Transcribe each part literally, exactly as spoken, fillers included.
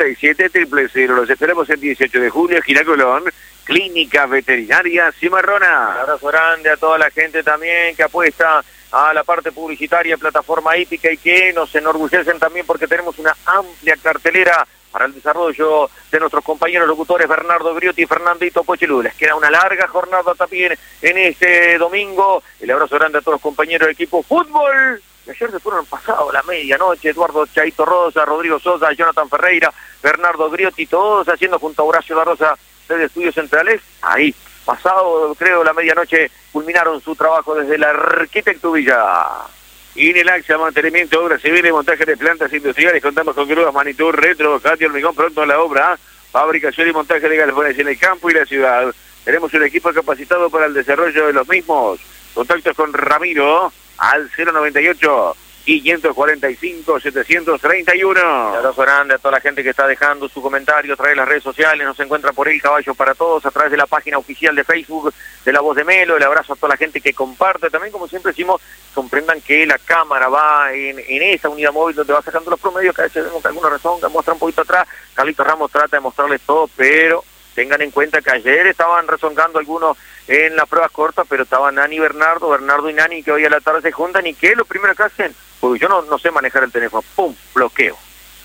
seis siete cero cero. Los esperamos el dieciocho de julio, Esquina Colón, Clínica Veterinaria Cimarrona. Un abrazo grande a toda la gente también que apuesta a la parte publicitaria, plataforma hípica, y que nos enorgullecen también porque tenemos una amplia cartelera para el desarrollo de nuestros compañeros locutores Bernardo Griotti y Fernandito Pochilú. Les queda una larga jornada también en este domingo. El abrazo grande a todos los compañeros del equipo fútbol. Y ayer se fueron pasado la medianoche, Eduardo Chaito Rosa, Rodrigo Sosa, Jonathan Ferreira, Bernardo Griotti, todos haciendo junto a Horacio da Rosa desde Estudios Centrales. Ahí, pasado creo la medianoche, culminaron su trabajo desde la Arquitectuvilla. Inelaxa, mantenimiento, obra civil y montaje de plantas industriales. Contamos con grúas, Manitur, Retro, Cati Hormigón, pronto a la obra. Fabricación y montaje de galpones en el campo y la ciudad. Tenemos un equipo capacitado para el desarrollo de los mismos. Contactos con Ramiro al cero noventa y ocho, quinientos cuarenta y cinco, setecientos treinta y uno. Un abrazo grande a toda la gente que está dejando su comentario a través de las redes sociales. Nos encuentra por ahí Caballo para Todos a través de la página oficial de Facebook de La Voz de Melo. El abrazo a toda la gente que comparte. También, como siempre decimos, comprendan que la cámara va en, en esa unidad móvil donde va sacando los promedios, que a veces vemos que alguna razón que muestra un poquito atrás. Carlitos Ramos trata de mostrarles todo, pero tengan en cuenta que ayer estaban rezongando algunos en las pruebas cortas, pero estaban Nani y Bernardo, Bernardo y Nani, que hoy a la tarde se juntan, y que lo primero que hacen, porque yo no, no sé manejar el teléfono, ¡pum!, bloqueo.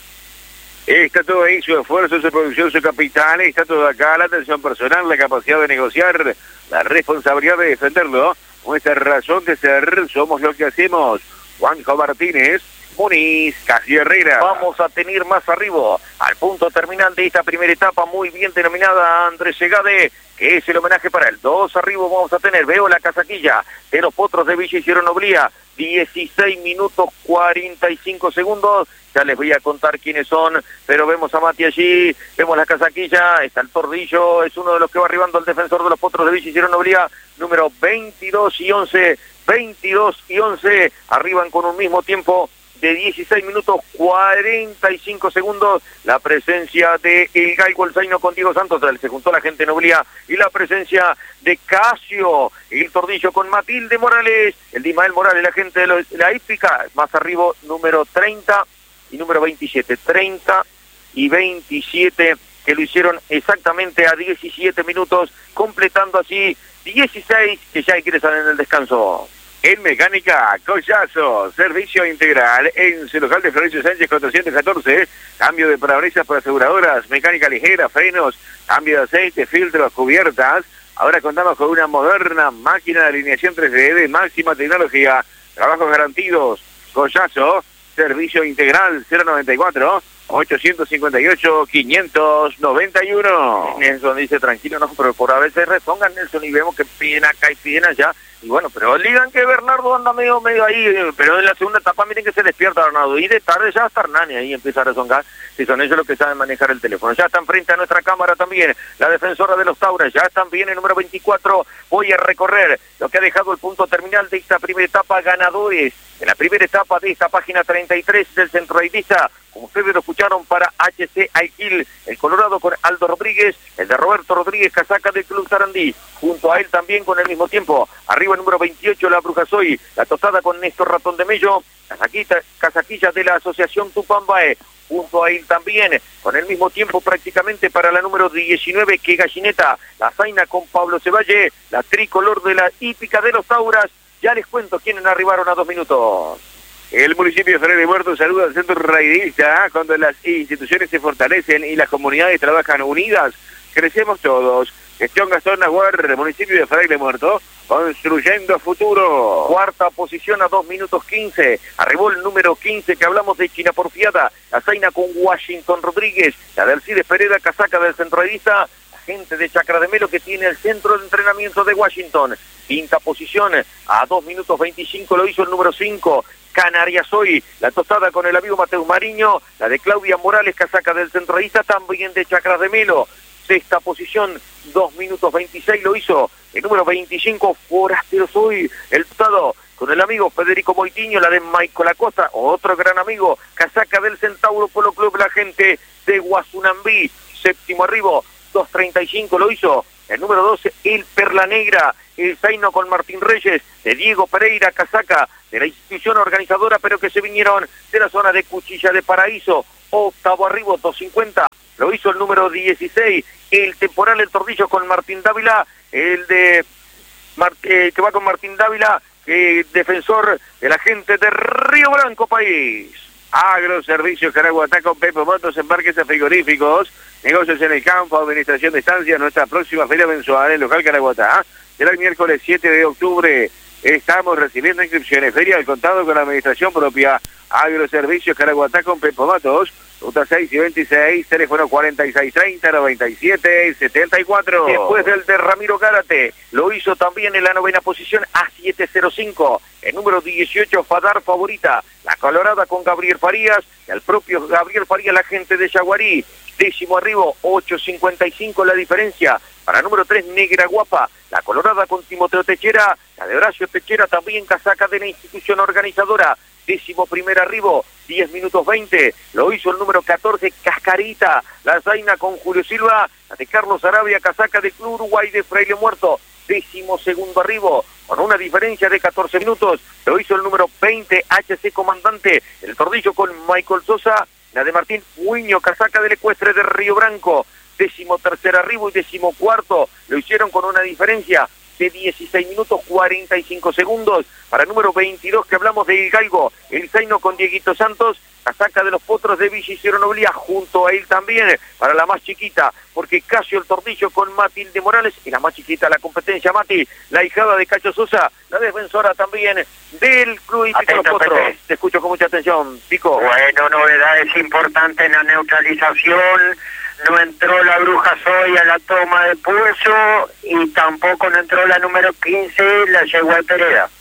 Está todo ahí, su esfuerzo, su producción, su capital, está todo acá, la atención personal, la capacidad de negociar, la responsabilidad de defenderlo, nuestra razón de ser, somos lo que hacemos. Juanjo Martínez, Muniz, Casi Herrera. Vamos a tener más arriba, al punto terminal de esta primera etapa, muy bien denominada Andrés Segade, que es el homenaje para él. Dos arriba vamos a tener, veo la casaquilla de los potros de Villa Hicieron Oblía, dieciséis minutos cuarenta y cinco segundos, ya les voy a contar quiénes son, pero vemos a Mati allí, vemos la casaquilla, está el Tordillo, es uno de los que va arribando al defensor de los potros de Villa Hicieron Oblía, número veintidós y once, veintidós y once, arriban con un mismo tiempo de dieciséis minutos cuarenta y cinco segundos, la presencia de el Gaico el Zaino con Diego Santos, se juntó la gente en Oblía, y la presencia de Casio, el Tordillo con Matilde Morales, el Dimael Morales, la gente de, lo, de la hípica, más arriba número treinta y número veintisiete, treinta y veintisiete, que lo hicieron exactamente a diecisiete minutos, completando así dieciséis, que ya ingresan en el descanso. En Mecánica Collazo, servicio integral en su local de Florencio Sánchez cuatrocientos catorce, cambio de parabrisas para aseguradoras, mecánica ligera, frenos, cambio de aceite, filtros, cubiertas. Ahora contamos con una moderna máquina de alineación tres D de máxima tecnología, trabajos garantidos. Collazo, servicio integral cero noventa y cuatro, ochocientos cincuenta y ocho, quinientos noventa y uno. Nelson dice, tranquilo, no, pero por a veces rezongan, Nelson, y vemos que piden acá y piden allá. Y bueno, pero digan que Bernardo anda medio medio ahí, pero en la segunda etapa miren que se despierta Bernardo, y de tarde ya está Hernani ahí empieza a rezongar, si son ellos los que saben manejar el teléfono. Ya están frente a nuestra cámara también, la defensora de los Tauras, ya están bien el número veinticuatro, voy a recorrer lo que ha dejado el punto terminal de esta primera etapa, ganadores de la primera etapa de esta página treinta y tres del Centro Aidista, como ustedes lo escucharon, para H C Alquil, el Colorado con Aldo Rodríguez, el de Roberto Rodríguez, casaca del Club Sarandí, junto a él también con el mismo tiempo, arriba el número veintiocho, la Bruja Soy, la tostada con Néstor Ratón de Mello, casaquita, casaquilla de la Asociación Tupambae, junto a él también, con el mismo tiempo prácticamente para la número diecinueve, que Gallineta, la Zaina con Pablo Ceballe, la tricolor de la hípica de los Tauras. Ya les cuento quiénes arribaron a dos minutos. El municipio de Ferrer de Muerto saluda al centro raidista. Cuando las instituciones se fortalecen y las comunidades trabajan unidas, crecemos todos. Gestión Gastón Nahuar, municipio de Ferrer de Muerto, construyendo futuro. Cuarta posición a dos minutos quince. Arribó el número quince, que hablamos de China Porfiada. La Zaina con Washington Rodríguez. La de Alcides Pereda, casaca del centro raidista. Gente de Chacra de Melo, que tiene el centro de entrenamiento de Washington. Quinta posición, a dos minutos veinticinco lo hizo el número cinco, Canarias Hoy, la tostada con el amigo Mateus Mariño, la de Claudia Morales, casaca del centralista, también de Chacra de Melo. Sexta posición, dos minutos veintiséis lo hizo el número veinticinco, Forasteros Hoy, el tostado con el amigo Federico Moitiño, la de Michael Acosta, otro gran amigo, casaca del Centauro Polo Club, la gente de Guazunambí. Séptimo arribo, dos treinta y cinco lo hizo el número doce, el Perla Negra, el Zaino con Martín Reyes, de Diego Pereira, casaca de la institución organizadora, pero que se vinieron de la zona de Cuchilla de Paraíso. Octavo arribo, dos cincuenta. hizo el número dieciséis, el temporal El Tordillo con Martín Dávila, el de Mar eh, que va con Martín Dávila, eh, defensor de la gente de Río Branco, país. Agroservicios Caraguatá con Pepe Motos, embarques a frigoríficos, negocios en el campo, administración de estancias, nuestra próxima feria mensual en local Caraguatá, será el miércoles siete de octubre. Estamos recibiendo inscripciones, feria del contado con la administración propia. Agroservicios Caraguatá con Pepe Motos, ruta seis y veintiséis, teléfono cuarenta y seis treinta, noventa y siete setenta y cuatro. Después del de Ramiro Gárate, lo hizo también en la novena posición A siete cero cinco, el número dieciocho Fadar Favorita, la Colorada con Gabriel Farías, y al propio Gabriel Farías la gente de Yaguarí. Décimo arribo, ocho cincuenta y cinco la diferencia. Para número tres, Negra Guapa, la Colorada con Timoteo Techera, la de Horacio Techera también casaca de la institución organizadora. Décimo primer arribo, diez minutos veinte, lo hizo el número catorce, Cascarita, la Zaina con Julio Silva, la de Carlos Arabia, casaca del Club Uruguay de Fraile Muerto. Décimo segundo arribo, con una diferencia de catorce minutos, lo hizo el número veinte, H C Comandante, el Tordillo con Michael Sosa, la de Martín Huiño, casaca del Ecuestre de Río Branco. Décimo tercer arribo y décimo cuarto, lo hicieron con una diferencia de dieciséis minutos cuarenta y cinco segundos. Para el número veintidós, que hablamos de El Galgo, el Zaino con Dieguito Santos, casaca de los Potros de Villa Isidro Noblía, junto a él también, para la más chiquita, porque Casio El Tordillo con Matilde Morales, y la más chiquita de la competencia, Mati, la hijada de Cacho Sosa, la defensora también del Club Hípico Los Potros. Pepe. Te escucho con mucha atención, Pico. Bueno, novedades importantes en la neutralización. No entró la Bruja Soy a la toma de pulso y tampoco no entró la número quince, la Yegua de Pereda.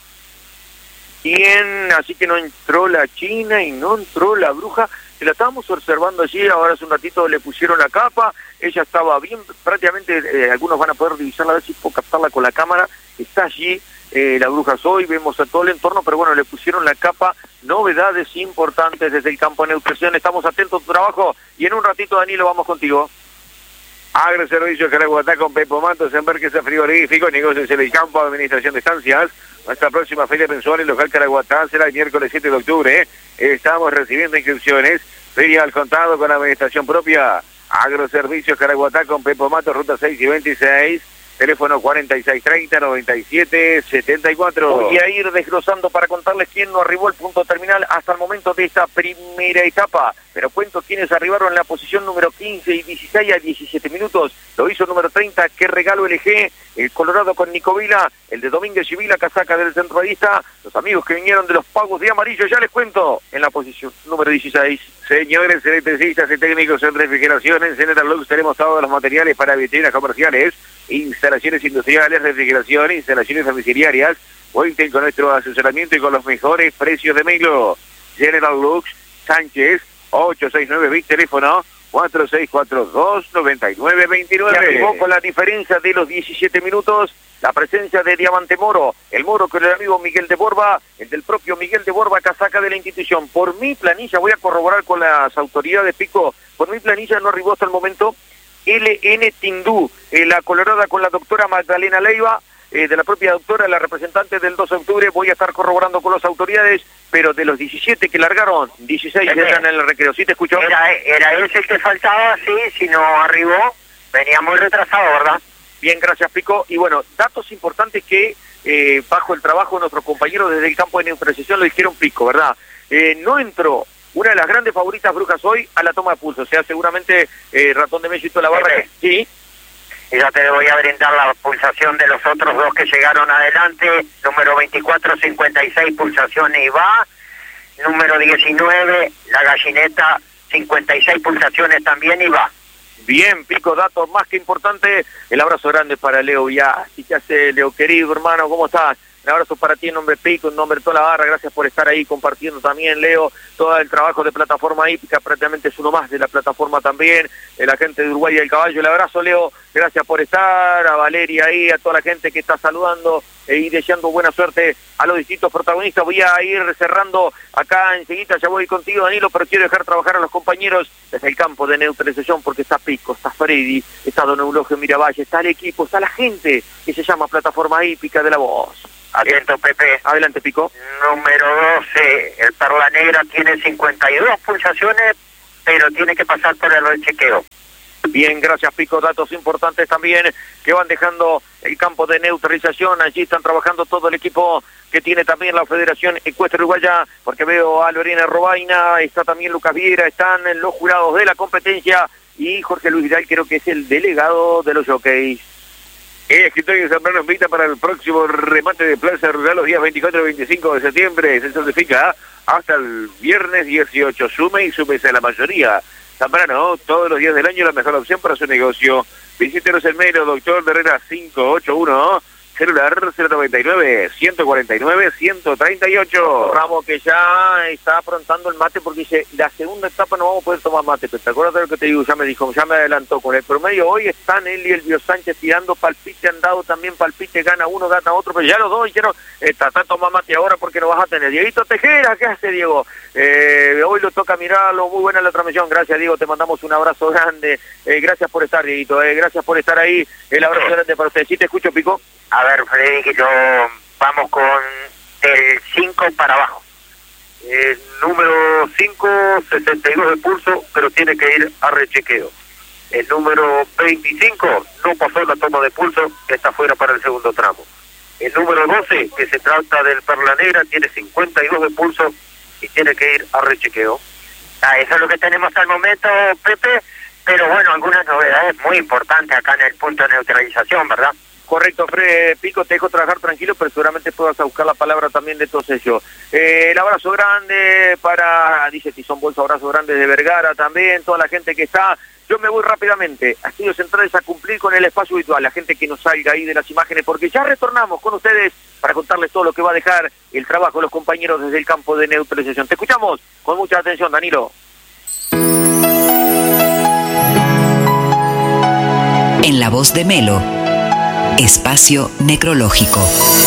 Bien, así que no entró la China y no entró la Bruja. Se la estábamos observando allí, ahora hace un ratito le pusieron la capa, ella estaba bien, prácticamente eh, algunos van a poder divisarla, a ver si puedo captarla con la cámara, está allí eh, la Bruja Soy, vemos a todo el entorno, pero bueno, le pusieron la capa. Novedades importantes desde el campo de neutralización, estamos atentos a tu trabajo y en un ratito, Danilo, vamos contigo. Agroservicios Caraguatá con Pepo Mantos, embarques a frigoríficos, negocios en el campo, administración de estancias. Nuestra próxima feria mensual en local Caraguatá será el miércoles siete de octubre. ¿eh? Estamos recibiendo inscripciones, feria al contado con administración propia. Agroservicios Caraguatá con Pepo Mantos, ruta seis y veintiséis. Teléfono cuarenta y seis treinta, noventa y siete setenta y cuatro. Voy a ir desglosando para contarles quién no arribó al punto terminal hasta el momento de esta primera etapa. Pero cuento quiénes arribaron en la posición número quince y dieciséis a diecisiete minutos. Lo hizo el número treinta, Qué Regalo L G, el Colorado con Nico Vila, el de Domínguez y Vila, casaca del centroadista. Los amigos que vinieron de los Pagos de Amarillo, ya les cuento, en la posición número dieciséis. Señores electricistas y técnicos en refrigeración, en General Lux tenemos todos los materiales para vitrinas comerciales, instalaciones industriales, refrigeración, instalaciones domiciliarias. Cuenten con nuestro asesoramiento y con los mejores precios de Melo. General Lux, Sánchez, ocho seis nueve, Vic, teléfono cuatro seis cuatro dos, nueve nueve dos nueve. Y arribó con la diferencia de los diecisiete minutos la presencia de Diamante Moro, el Moro con el amigo Miguel de Borba, el del propio Miguel de Borba, casaca de la institución. Por mi planilla, voy a corroborar con las autoridades, Pico, por mi planilla no arribó hasta el momento L N Tindú, eh, la Colorada con la doctora Magdalena Leiva, eh, de la propia doctora, la representante del dos de octubre. Voy a estar corroborando con las autoridades, pero de los diecisiete que largaron, dieciséis están en el recreo. ¿Sí te escuchó? Era, era ese que faltaba, sí, si no arribó, venía muy retrasado, ¿verdad? Bien, gracias, Pico. Y bueno, datos importantes que eh, bajo el trabajo de nuestros compañeros desde el campo de neutralización lo dijeron, Pico, ¿verdad? Eh, no entró una de las grandes favoritas Brujas hoy a la toma de pulso, o sea, seguramente eh, Ratón de México la barra. Que, sí. Y ya te voy a brindar la pulsación de los otros dos que llegaron adelante. Número veinticuatro cincuenta y seis, pulsación y va. Número diecinueve, la Gallineta, cincuenta y seis pulsaciones también y va. Bien, Pico, datos más que importantes. El abrazo grande para Leo ya. ¿Y qué hace, Leo, querido hermano? ¿Cómo estás? Un abrazo para ti en nombre de Pico, en nombre de toda la barra. Gracias por estar ahí compartiendo también, Leo, todo el trabajo de Plataforma Hípica. Prácticamente es uno más de la plataforma también. La gente de Uruguay y el Caballo. El abrazo, Leo. Gracias por estar. A Valeria ahí, a toda la gente que está saludando y deseando buena suerte a los distintos protagonistas. Voy a ir cerrando acá enseguida. Ya voy contigo, Danilo, pero quiero dejar trabajar a los compañeros desde el campo de neutralización, porque está Pico, está Freddy, está Don Eulogio Miravalle, está el equipo, está la gente que se llama Plataforma Hípica de la Voz. Atento, Pepe. Adelante, Pico. Número doce, el Perla Negra tiene cincuenta y dos pulsaciones, pero tiene que pasar por el rechequeo. Bien, gracias Pico, datos importantes también que van dejando el campo de neutralización, allí están trabajando todo el equipo que tiene también la Federación Ecuestre Uruguaya, porque veo a Lorena Robaina, está también Lucas Viera, están los jurados de la competencia y Jorge Luis Vidal creo que es el delegado de los jockeys. El escritorio Zambrano invita para el próximo remate de Plaza Rural los días veinticuatro y veinticinco de septiembre, se certifica hasta el viernes dieciocho, sume y súmese a la mayoría. Zambrano, todos los días del año la mejor opción para su negocio. Visítenos en Melo, Doctor de Herrera cinco ocho uno, celular cero noventa y nueve, ciento cuarenta y nueve, ciento treinta y ocho. Ramos que ya está aprontando el mate porque dice, la segunda etapa no vamos a poder tomar mate, pero te acuerdas de lo que te digo, ya me dijo, ya me adelantó. Con el promedio hoy están él y el Bio Sánchez tirando palpite, han dado también palpite, gana uno, gana otro, pero ya los dos dijeron, está, está toma mate ahora porque no vas a tener. Dieguito Tejera, ¿qué hace Diego? Eh, hoy lo toca mirarlo, muy buena la transmisión, gracias Diego, te mandamos un abrazo grande, eh, gracias por estar Dieguito, eh, gracias por estar ahí, el abrazo grande para usted. ¿Sí te escucho, Pico? A ver, Freddy, que yo vamos con el cinco para abajo. El número cinco, sesenta y dos de pulso, pero tiene que ir a rechequeo. El número veinticinco no pasó la toma de pulso, está fuera para el segundo tramo. El número doce, que se trata del Perla Negra, tiene cincuenta y dos de pulso y tiene que ir a rechequeo. Ah, eso es lo que tenemos al momento, Pepe, pero bueno, algunas novedades muy importantes acá en el punto de neutralización, ¿verdad? Correcto, Fred, Pico, te dejo trabajar tranquilo, pero seguramente puedas a buscar la palabra también de todos ellos. Eh, el abrazo grande para, dice Tizón Bolsa, abrazo grande de Vergara también, toda la gente que está. Yo me voy rápidamente a Estudios Centrales a cumplir con el espacio habitual, la gente que nos salga ahí de las imágenes, porque ya retornamos con ustedes para contarles todo lo que va a dejar el trabajo de los compañeros desde el campo de neutralización. Te escuchamos con mucha atención, Danilo. En la voz de Melo, espacio necrológico.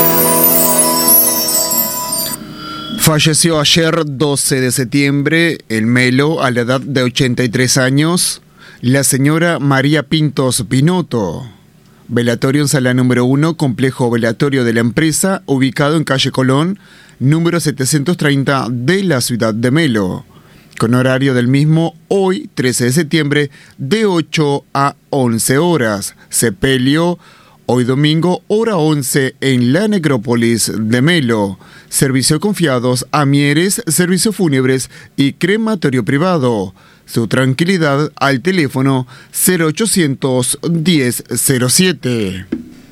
Falleció ayer, doce de septiembre, en Melo, a la edad de ochenta y tres años, la señora María Pintos Pinotto. Velatorio en sala número uno, complejo velatorio de la empresa, ubicado en calle Colón, número setecientos treinta de la ciudad de Melo. Con horario del mismo hoy, trece de septiembre, de ocho a once horas. Sepelio, hoy domingo, hora once, en la necrópolis de Melo. Servicio confiados a Mieres, servicios fúnebres y crematorio privado. Su tranquilidad al teléfono cero ochocientos diez cero siete.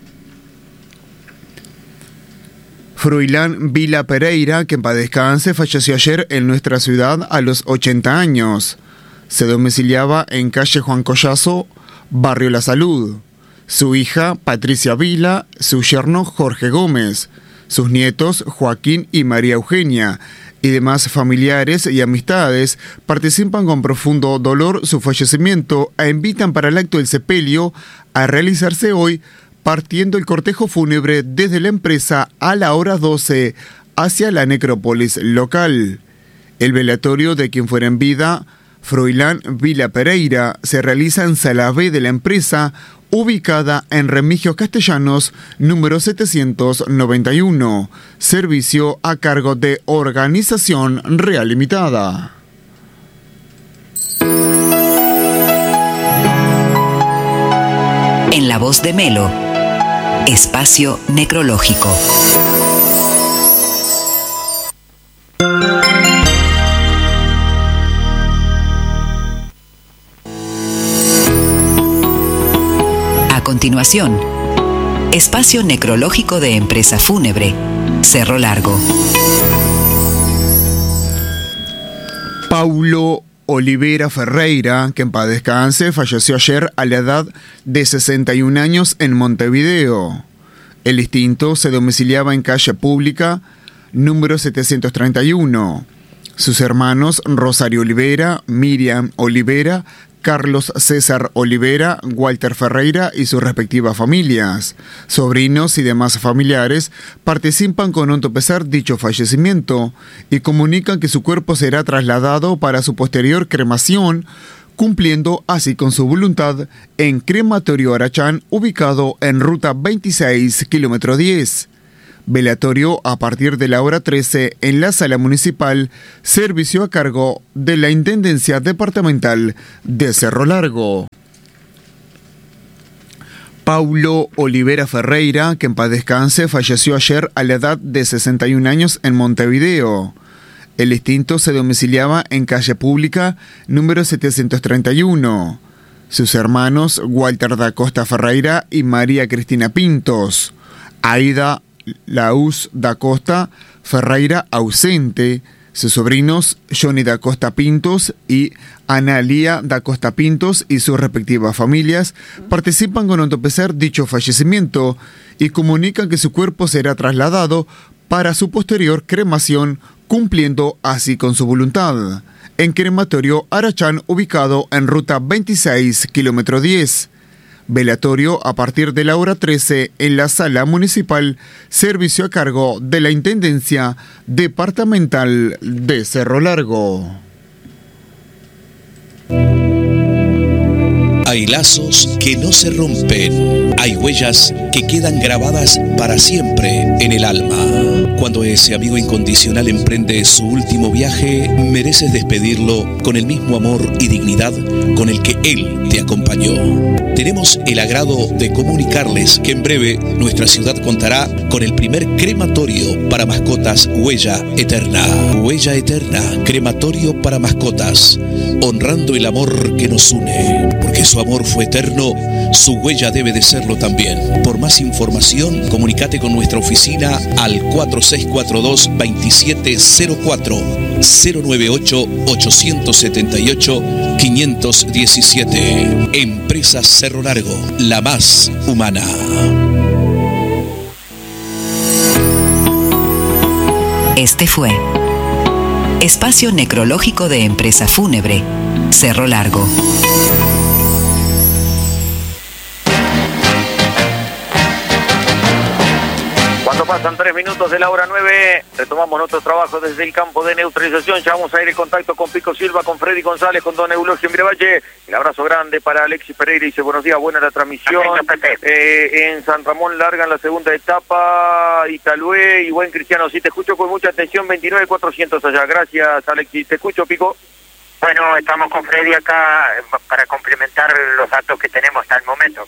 Froilán Vila Pereira, que en paz descanse, falleció ayer en nuestra ciudad a los ochenta años. Se domiciliaba en calle Juan Collazo, barrio La Salud. Su hija, Patricia Vila, su yerno, Jorge Gómez, sus nietos, Joaquín y María Eugenia, y demás familiares y amistades participan con profundo dolor su fallecimiento e invitan para el acto del sepelio a realizarse hoy, partiendo el cortejo fúnebre desde la empresa a la hora doce hacia la necrópolis local. El velatorio de quien fuera en vida, Froilán Vila Pereira, se realiza en sala B de la empresa, ubicada en Remigio Castellanos, número setecientos noventa y uno, servicio a cargo de Organización Real Limitada. En la voz de Melo, espacio necrológico. A continuación, espacio necrológico de empresa fúnebre, Cerro Largo. Paulo Olivera Ferreira, que en paz descanse, falleció ayer a la edad de sesenta y un años en Montevideo. El distinto se domiciliaba en calle Pública, número setecientos treinta y uno. Sus hermanos Rosario Olivera, Miriam Olivera, Carlos César Olivera, Walter Ferreira y sus respectivas familias, sobrinos y demás familiares participan con hondo pesar dicho fallecimiento y comunican que su cuerpo será trasladado para su posterior cremación, cumpliendo así con su voluntad en Crematorio Arachán, ubicado en ruta veintiséis, kilómetro diez. Velatorio a partir de la hora trece en la sala municipal, servicio a cargo de la Intendencia Departamental de Cerro Largo. Paulo Olivera Ferreira, que en paz descanse, falleció ayer a la edad de sesenta y un años en Montevideo. El extinto se domiciliaba en calle Pública, número setecientos treinta y uno. Sus hermanos, Walter da Costa Ferreira y María Cristina Pintos. Aida Laús da Costa Ferreira, ausente. Sus sobrinos, Johnny da Costa Pintos y Analía da Costa Pintos y sus respectivas familias, participan con entorpecer dicho fallecimiento y comunican que su cuerpo será trasladado para su posterior cremación, cumpliendo así con su voluntad, en crematorio Arachán, ubicado en ruta veintiséis, kilómetro diez. Velatorio a partir de la hora trece en la sala municipal, servicio a cargo de la Intendencia Departamental de Cerro Largo. Hay lazos que no se rompen, hay huellas que quedan grabadas para siempre en el alma. Cuando ese amigo incondicional emprende su último viaje, mereces despedirlo con el mismo amor y dignidad con el que él te acompañó. Tenemos el agrado de comunicarles que en breve nuestra ciudad contará con el primer crematorio para mascotas Huella Eterna. Huella Eterna, crematorio para mascotas, honrando el amor que nos une. Porque su amor fue eterno, su huella debe de serlo también. Por más información, comunícate con nuestra oficina al cuatro seis cuatro dos, dos siete cero cuatro, cero nueve ocho, ocho siete ocho, cinco uno siete. Empresa Cerro Largo, la más humana. Este fue Espacio Necrológico de Empresa Fúnebre Cerro Largo. Cuando pasan tres minutos de la hora nueve, retomamos nuestro trabajo desde el campo de neutralización. Ya vamos a ir en contacto con Pico Silva, con Freddy González, con don Eulogio Miravalle. El abrazo grande para Alexis Pereira. Dice, buenos días, buena la transmisión. Eh, en San Ramón largan la segunda etapa, Italué y buen Cristiano. Sí, te escucho con mucha atención, veintinueve cuatrocientos allá. Gracias, Alexis. Te escucho, Pico. Bueno, estamos con Freddy acá para complementar los datos que tenemos hasta el momento.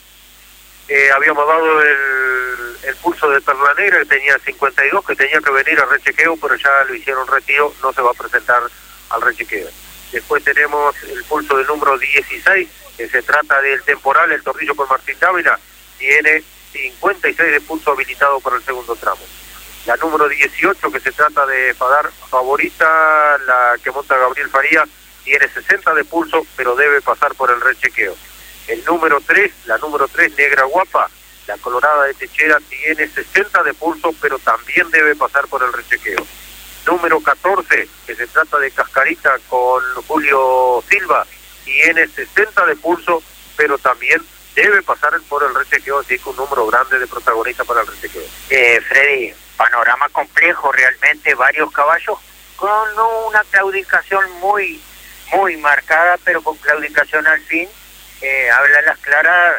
Eh, habíamos dado el, el pulso de Perla Negra, que tenía cincuenta y dos, que tenía que venir al rechequeo, pero ya lo hicieron retiro, no se va a presentar al rechequeo. Después tenemos el pulso del número dieciséis, que se trata del temporal, el Torrillo con Martín Dávila, tiene cincuenta y seis de pulso habilitado para el segundo tramo. La número dieciocho, que se trata de Fadar Favorita, la que monta Gabriel Faría, tiene sesenta de pulso, pero debe pasar por el rechequeo. El número tres, la número tres, Negra Guapa, la Colorada de Techera, tiene sesenta de pulso, pero también debe pasar por el rechequeo. Número catorce, que se trata de Cascarita con Julio Silva, tiene sesenta de pulso, pero también debe pasar por el rechequeo, así que un número grande de protagonistas para el rechequeo. Eh, Freddy, panorama complejo realmente, varios caballos con una claudicación muy, muy marcada, pero con claudicación al fin. Eh, habla las claras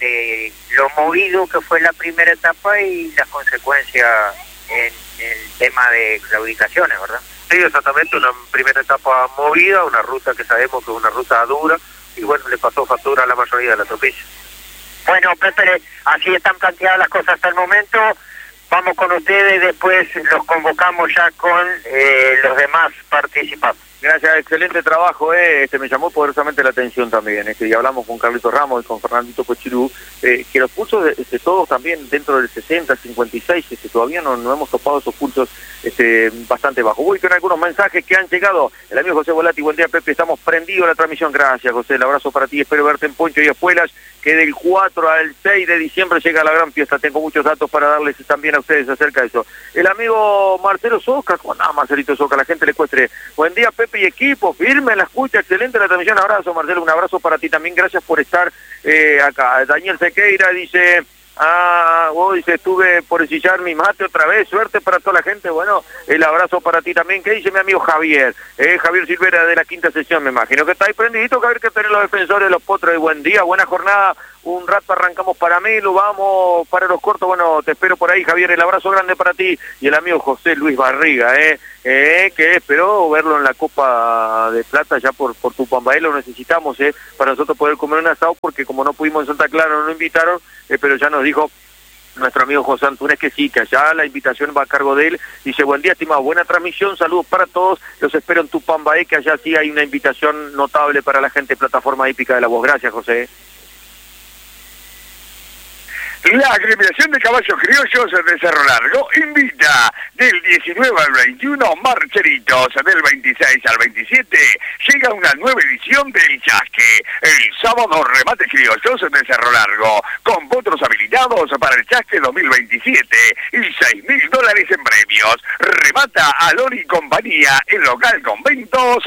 de lo movido que fue la primera etapa y las consecuencias en el tema de claudicaciones, ¿verdad? Sí, exactamente, una primera etapa movida, una ruta que sabemos que es una ruta dura, y bueno, le pasó factura a la mayoría de la tropilla. Bueno, Pepe, así están planteadas las cosas hasta el momento. Vamos con ustedes, después los convocamos ya con eh, los demás participantes. Gracias, excelente trabajo, eh. este me llamó poderosamente la atención también, este, y hablamos con Carlitos Ramos y con Fernandito Cochirú, eh, que los pulsos de, de todos también dentro del sesenta, cincuenta y seis, este, todavía no, no hemos topado esos pulsos este, bastante bajos. Voy con algunos mensajes que han llegado. El amigo José Volati, buen día Pepe, estamos prendidos la transmisión. Gracias José, el abrazo para ti, espero verte en Poncho y Espuelas, que del cuatro al seis de diciembre llega la gran fiesta. Tengo muchos datos para darles también a ustedes acerca de eso. El amigo Marcelo Soca, con nada, Marcelito Soca, la gente le cueste. Buen día Pepe y equipo, firme en la escucha, excelente la transmisión. Abrazo Marcelo, un abrazo para ti también, gracias por estar eh, acá. Daniel Sequeira dice, ah, vos dice, estuve por ensillar mi mate otra vez, suerte para toda la gente. Bueno, el abrazo para ti también. ¿Qué dice mi amigo Javier? Eh, Javier Silvera de la quinta sesión, me imagino que está ahí prendidito, Javier, que tenés los defensores de los potros. Y buen día, buena jornada un rato arrancamos para Melo, vamos para los cortos, bueno, te espero por ahí, Javier, el abrazo grande para ti, y el amigo José Luis Barriga, eh, eh que esperó verlo en la Copa de Plata ya por, por Tupambaé, lo necesitamos, eh, para nosotros poder comer un asado, porque como no pudimos en Santa Clara, no nos invitaron, eh, pero ya nos dijo nuestro amigo José Antunes que sí, que allá la invitación va a cargo de él. Dice, buen día, estimado, buena transmisión, saludos para todos, los espero en Tupambaé, que allá sí hay una invitación notable para la gente de Plataforma Hípica de la Voz. Gracias, José. La agremiación de caballos criollos de Cerro Largo invita del diecinueve al veintiuno, Marcheritos, del veintiséis al veintisiete, llega una nueva edición del Chasque. El sábado, remates criollos de Cerro Largo, con potros habilitados para el Chasque dos mil veintisiete y seis mil dólares en premios. Remata Aloni y compañía, el local Conventos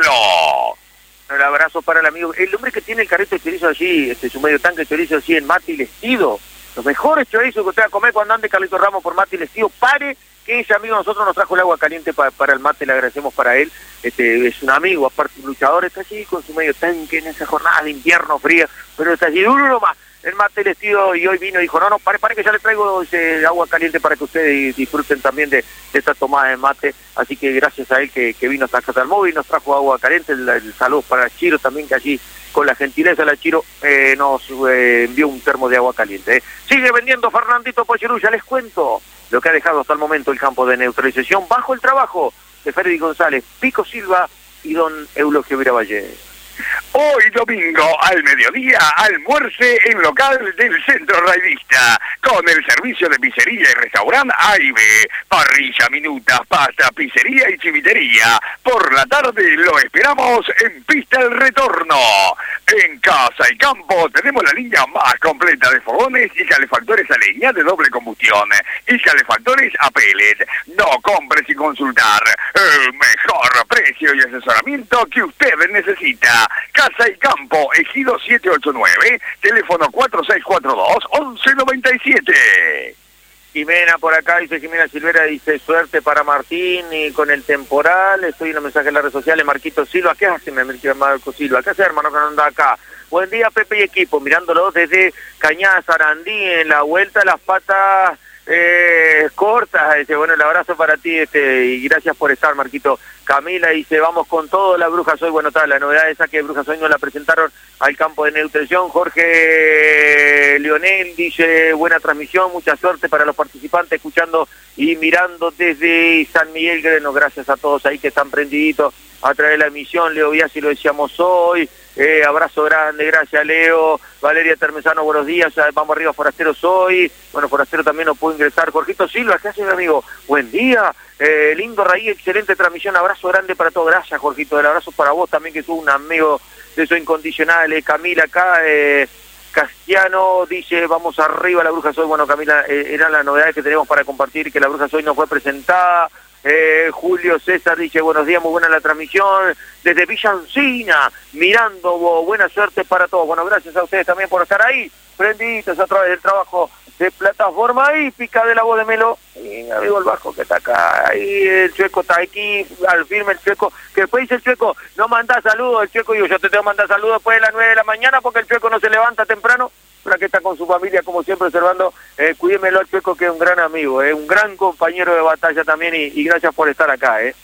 Melo. Un abrazo para el amigo, el hombre que tiene el carrito de chorizo allí, este, su medio tanque de chorizo allí en Mate y Lestido. Los mejores chorizos que usted va a comer cuando ande Carlito Ramos por Mate y Lestido. Pare, que ese amigo nosotros nos trajo el agua caliente para, para el mate, le agradecemos para él. Este es un amigo, aparte un luchador, está allí con su medio tanque en esa jornada de invierno fría, pero está allí duro nomás. El Mate y Lestido, y hoy vino y dijo, no, no, pare, pare que ya le traigo ese agua caliente para que ustedes disfruten también de, de esta tomada de mate. Así que gracias a él que, que vino hasta acá al móvil, nos trajo agua caliente, el, el saludo para Chiro también, que allí con la gentileza de la Chiro eh, nos eh, envió un termo de agua caliente. Eh. Sigue vendiendo Fernandito Pocherú, ya les cuento lo que ha dejado hasta el momento el campo de neutralización bajo el trabajo de Freddy González, Pico Silva y don Eulogio Viravalle. Hoy domingo al mediodía almuerce en local del Centro Raidista con el servicio de pizzería y restaurante A y B, parrilla, minutas, pasta, pizzería y chivitería. Por la tarde lo esperamos en Pista El Retorno. En Casa y Campo tenemos la línea más completa de fogones y calefactores a leña de doble combustión y calefactores a pellet. No compre sin consultar. El mejor precio y asesoramiento que usted necesita. Casa y Campo, Ejido siete ocho nueve, teléfono cuatro seis cuatro dos, once noventa y siete. Jimena por acá, dice Jimena Silvera, dice suerte para Martín y con el temporal. Estoy en los mensajes en las redes sociales. Marquito Silva, ¿qué hace Marco Silva? ¿Qué hace, hermano, que no anda acá? Buen día, Pepe y equipo, mirándolo desde Cañada Sarandí, en la vuelta de las patas eh, cortas. Dice, bueno, el abrazo para ti, este, y gracias por estar, Marquito. Camila dice, vamos con todo, la Brujas Hoy, bueno, tal, la novedad esa que Brujas Hoy no la presentaron al campo de neutralización. Jorge Leonel dice, buena transmisión, mucha suerte para los participantes, escuchando y mirando desde San Miguel Greno. Gracias a todos ahí que están prendiditos a través de la emisión. Leo Biasi, lo decíamos hoy, eh, abrazo grande, gracias Leo. Valeria Termesano, buenos días, vamos arriba Forasteros hoy. Bueno, Forastero también nos puede ingresar. Jorgito Silva, ¿qué hace, mi amigo? Buen día. Eh, lindo Raí, excelente transmisión, abrazo grande para todos, gracias Jorgito, el abrazo para vos también, que tuvo un amigo de eso incondicional. eh, Camila acá, eh, Castiano dice, vamos arriba la Bruja Soy. Bueno, Camila, eh, eran las novedades que tenemos para compartir, que la Bruja Soy no fue presentada. eh, Julio César dice, buenos días, muy buena la transmisión, desde Villa Encina, mirando, bo, buena suerte para todos. Bueno, gracias a ustedes también por estar ahí, prendidos a través del trabajo de Plataforma Hípica de la Voz de Melo. Y mi amigo el Vasco que está acá, ahí el Chueco está aquí, al firme el Chueco, que después dice el Chueco, no manda saludos, el Chueco, digo, yo te tengo que mandar saludos después de las nueve de la mañana porque el Chueco no se levanta temprano, para que está con su familia como siempre observando. eh, cuídemelo al Chueco, que es un gran amigo, es eh, un gran compañero de batalla también, y, y gracias por estar acá. eh.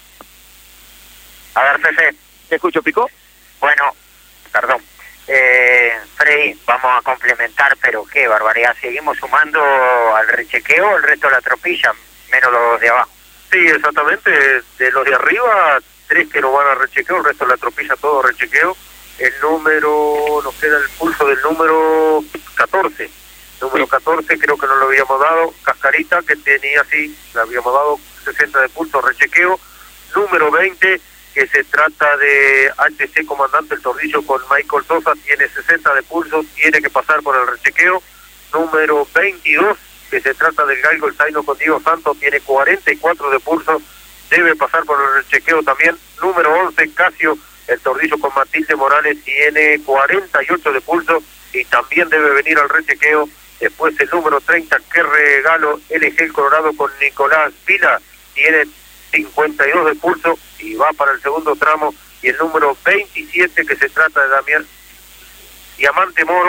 A ver, Pepe. ¿Te escucho, Pico? Bueno, perdón. Eh, Freddy, vamos a complementar, pero qué barbaridad, seguimos sumando al rechequeo el resto de la tropilla, menos los de abajo. Sí, exactamente, de los de arriba, tres que no van a rechequeo, el resto de la tropilla todo rechequeo. El número, nos queda el pulso del número catorce, número catorce creo que no lo habíamos dado, Cascarita, que tenía así, le habíamos dado sesenta de pulso, rechequeo. Número veinte, que se trata de H C Comandante El Tordillo con Michael Sosa, tiene sesenta de pulso, tiene que pasar por el rechequeo. Número veintidós, que se trata del Galgo El Zaino con Diego Santos, tiene cuarenta y cuatro de pulso, debe pasar por el rechequeo también. Número once, Casio El Tordillo con Matilde Morales, tiene cuarenta y ocho de pulso y también debe venir al rechequeo. Después el número treinta, Que Regalo L G El Colorado con Nicolás Vila, tiene cincuenta y dos de pulso y va para el segundo tramo. Y el número veintisiete, que se trata de Damián Diamante Moro,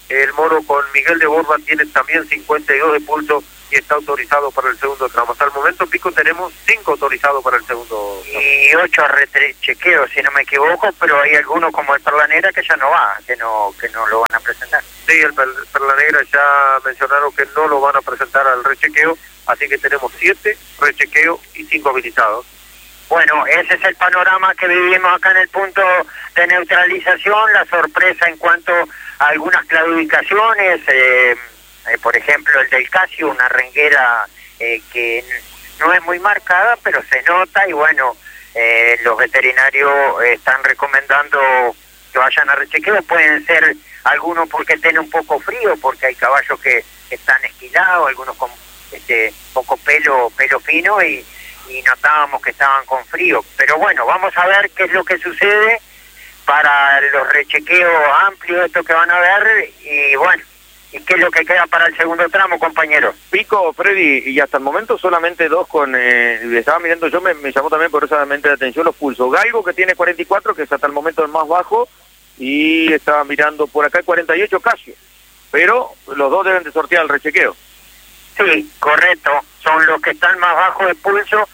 El moro con Miguel de Borba tiene también cincuenta y dos de pulso y está autorizado para el segundo tramo. Hasta el momento, Pico, tenemos cinco autorizados para el segundo tramo. Y ocho rechequeos, si no me equivoco, pero hay algunos como el Perla Negra que ya no va, que no que no lo van a presentar. Sí, el Perla Negra ya mencionaron que no lo van a presentar al rechequeo, así que tenemos siete rechequeos y cinco habilitados. Bueno, ese es el panorama que vivimos acá en el punto de neutralización, la sorpresa en cuanto a algunas claudicaciones, eh, eh, por ejemplo el del Casio, una renguera eh, que no es muy marcada, pero se nota y bueno, eh, los veterinarios están recomendando que vayan a rechequeo, pueden ser algunos porque tienen un poco frío, porque hay caballos que están esquilados, algunos con este poco pelo, pelo fino y y notábamos que estaban con frío, pero bueno, vamos a ver qué es lo que sucede para los rechequeos amplios estos que van a ver y bueno, y qué es lo que queda para el segundo tramo, compañeros. Pico, Freddy, y hasta el momento solamente dos con, eh, estaba mirando yo, me, me llamó también poderosamente la atención los pulsos. Galgo, que tiene cuarenta y cuatro, que es hasta el momento el más bajo, y estaba mirando por acá el cuarenta y ocho, Casio, pero los dos deben de sortear el rechequeo. Sí, correcto, son los que están más bajos de pulso.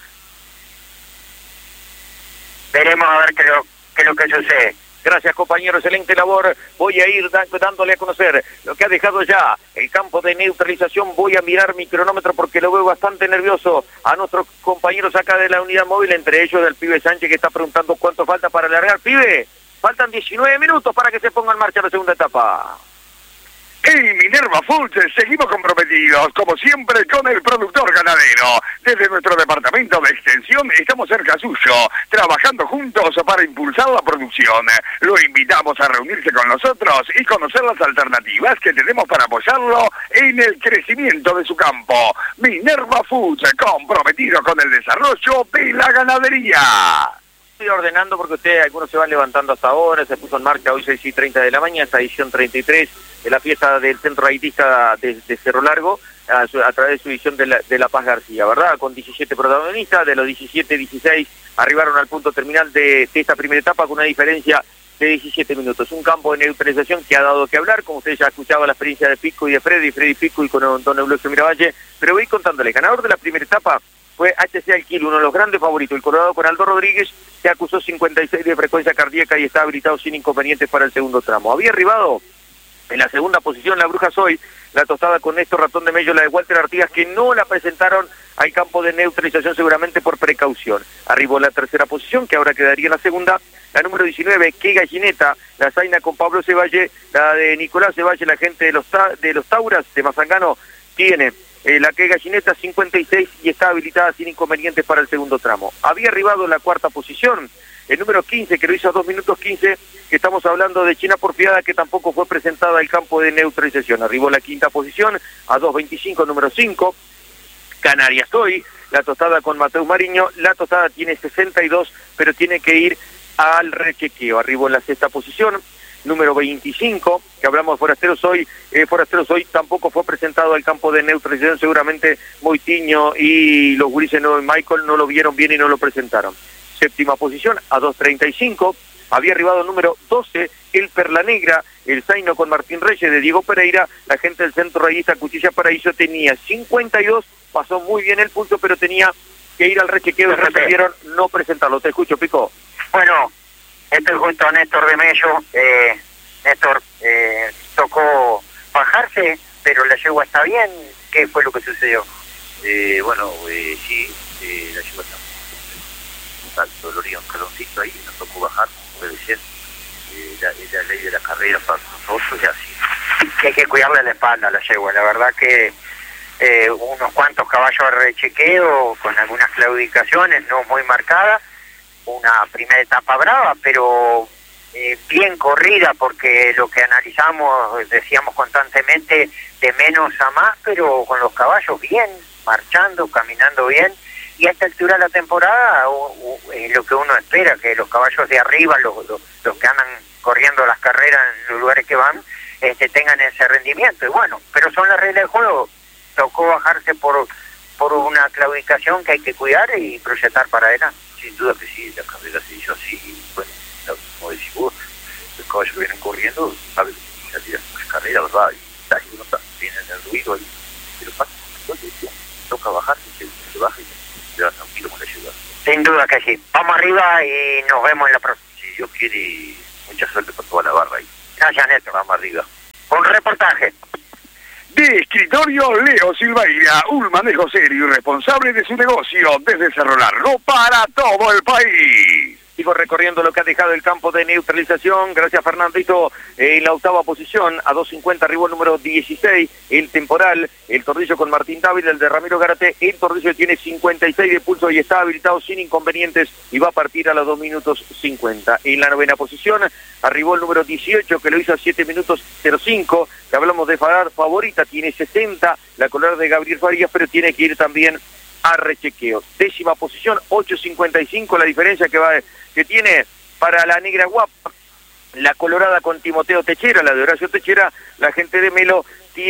Veremos a ver qué lo, qué lo que sucede. Gracias, compañero, excelente labor. Voy a ir da dándole a conocer lo que ha dejado ya el campo de neutralización. Voy a mirar mi cronómetro porque lo veo bastante nervioso a nuestros compañeros acá de la unidad móvil, entre ellos del pibe Sánchez, que está preguntando cuánto falta para largar. Pibe, faltan diecinueve minutos para que se ponga en marcha la segunda etapa. En Minerva Foods seguimos comprometidos, como siempre, con el productor ganadero. Desde nuestro departamento de extensión estamos cerca suyo, trabajando juntos para impulsar la producción. Lo invitamos a reunirse con nosotros y conocer las alternativas que tenemos para apoyarlo en el crecimiento de su campo. Minerva Foods, comprometido con el desarrollo de la ganadería. Estoy ordenando porque ustedes, algunos se van levantando hasta ahora, se puso en marcha hoy seis y treinta de la mañana, esta edición treinta y tres de la fiesta del Centro Raitista de, de Cerro Largo, a, su, a través de su edición de la, de La Paz García, ¿verdad? Con diecisiete protagonistas, de los diecisiete, dieciséis arribaron al punto terminal de, de esta primera etapa con una diferencia de diecisiete minutos. Un campo de neutralización que ha dado que hablar, como ustedes ya escuchaban la experiencia de Pico y de Freddy, Freddy Pico y con don Eulogio Miravalle, pero voy contándole, ganador de la primera etapa fue H C Alquil, uno de los grandes favoritos, el Colorado con Aldo Rodríguez, que acusó cincuenta y seis de frecuencia cardíaca y está habilitado sin inconvenientes para el segundo tramo. Había arribado en la segunda posición la Bruja Soy, la tostada con Néstor Ratón de Mello, la de Walter Artigas, que no la presentaron al campo de neutralización seguramente por precaución. Arribó en la tercera posición, que ahora quedaría en la segunda, la número diecinueve, Qué Gallineta, la Zaina con Pablo Cevalle, la de Nicolás Cevalle, la gente de los, ta de los Tauras de Mazangano, tiene Eh, la que Gallineta cincuenta y seis y está habilitada sin inconvenientes para el segundo tramo. Había arribado en la cuarta posición el número quince, que lo hizo a dos minutos quince, que estamos hablando de China Porfiada, que tampoco fue presentada al campo de neutralización. Arribó en la quinta posición a dos veinticinco, número cinco, Canarias Hoy, la tostada con Mateo Mariño, la tostada tiene sesenta y dos, pero tiene que ir al rechequeo. Arribó en la sexta posición número veinticinco, que hablamos de Forasteros Hoy, eh, Forasteros Hoy tampoco fue presentado al campo de neutralización, seguramente Moitiño y los gurises no, Michael no lo vieron bien y no lo presentaron. Séptima posición, a dos treinta y cinco, había arribado el número doce, el Perla Negra, el Zaino con Martín Reyes de Diego Pereira, la gente del Centro Rayista Cuchilla Paraíso tenía cincuenta y dos, pasó muy bien el punto, pero tenía que ir al rechequeo y resolvieron no presentarlo. Te escucho, Pico. Bueno, estoy junto a Néstor de Mello. eh, Néstor, eh, tocó bajarse, pero la yegua está bien. ¿Qué fue lo que sucedió? Eh, bueno, eh, sí, eh, la yegua está un tanto dolorido, un caloncito ahí, nos tocó bajar, como decían, eh, la, la ley de la carrera para nosotros y así. Que hay que cuidarle la espalda a la yegua, la verdad que eh, unos cuantos caballos de rechequeo con algunas claudicaciones no muy marcadas, una primera etapa brava, pero eh, bien corrida, porque lo que analizamos, decíamos constantemente, de menos a más, pero con los caballos bien, marchando, caminando bien, y a esta altura de la temporada uh, uh, es lo que uno espera, que los caballos de arriba, los, los, los que andan corriendo las carreras en los lugares que van, este, tengan ese rendimiento, y bueno, pero son las reglas del juego. Tocó bajarse por, por una claudicación que hay que cuidar y proyectar para adelante. Sin duda que sí, la carrera se hizo así, y bueno, como decís vos, los caballos que vienen corriendo, saben salir a las carreras. la verdad, y tal, y uno está, tiene el ruido ahí, pero pasa, toca bajar y se, se baja y se da tranquilo con la ayuda. Sin duda que sí. Vamos arriba y nos vemos en la próxima. Si Dios quiere, mucha suerte con toda la barra ahí. Gracias, Néstor. Vamos arriba. Un reportaje. De Escritorio Leo Silveira, un manejo serio y responsable de su negocio desde Cerro Largo para todo el país. Sigo recorriendo lo que ha dejado el campo de neutralización. Gracias, Fernandito. Eh, en la octava posición, a dos cincuenta, arribó el número dieciséis, el Temporal, el Tordillo con Martín Dávila, el de Ramiro Garate. El Tordillo tiene cincuenta y seis de pulso y está habilitado sin inconvenientes y va a partir a los dos minutos cincuenta. En la novena posición, arribó el número dieciocho, que lo hizo a siete minutos cero cinco. Que hablamos de favorita, tiene sesenta, la color de Gabriel Farías, pero tiene que ir también a rechequeo. Décima posición, ocho cincuenta y cinco, la diferencia que va que tiene para la negra guapa, la colorada con Timoteo Techera, la de Horacio Techera. La gente de Melo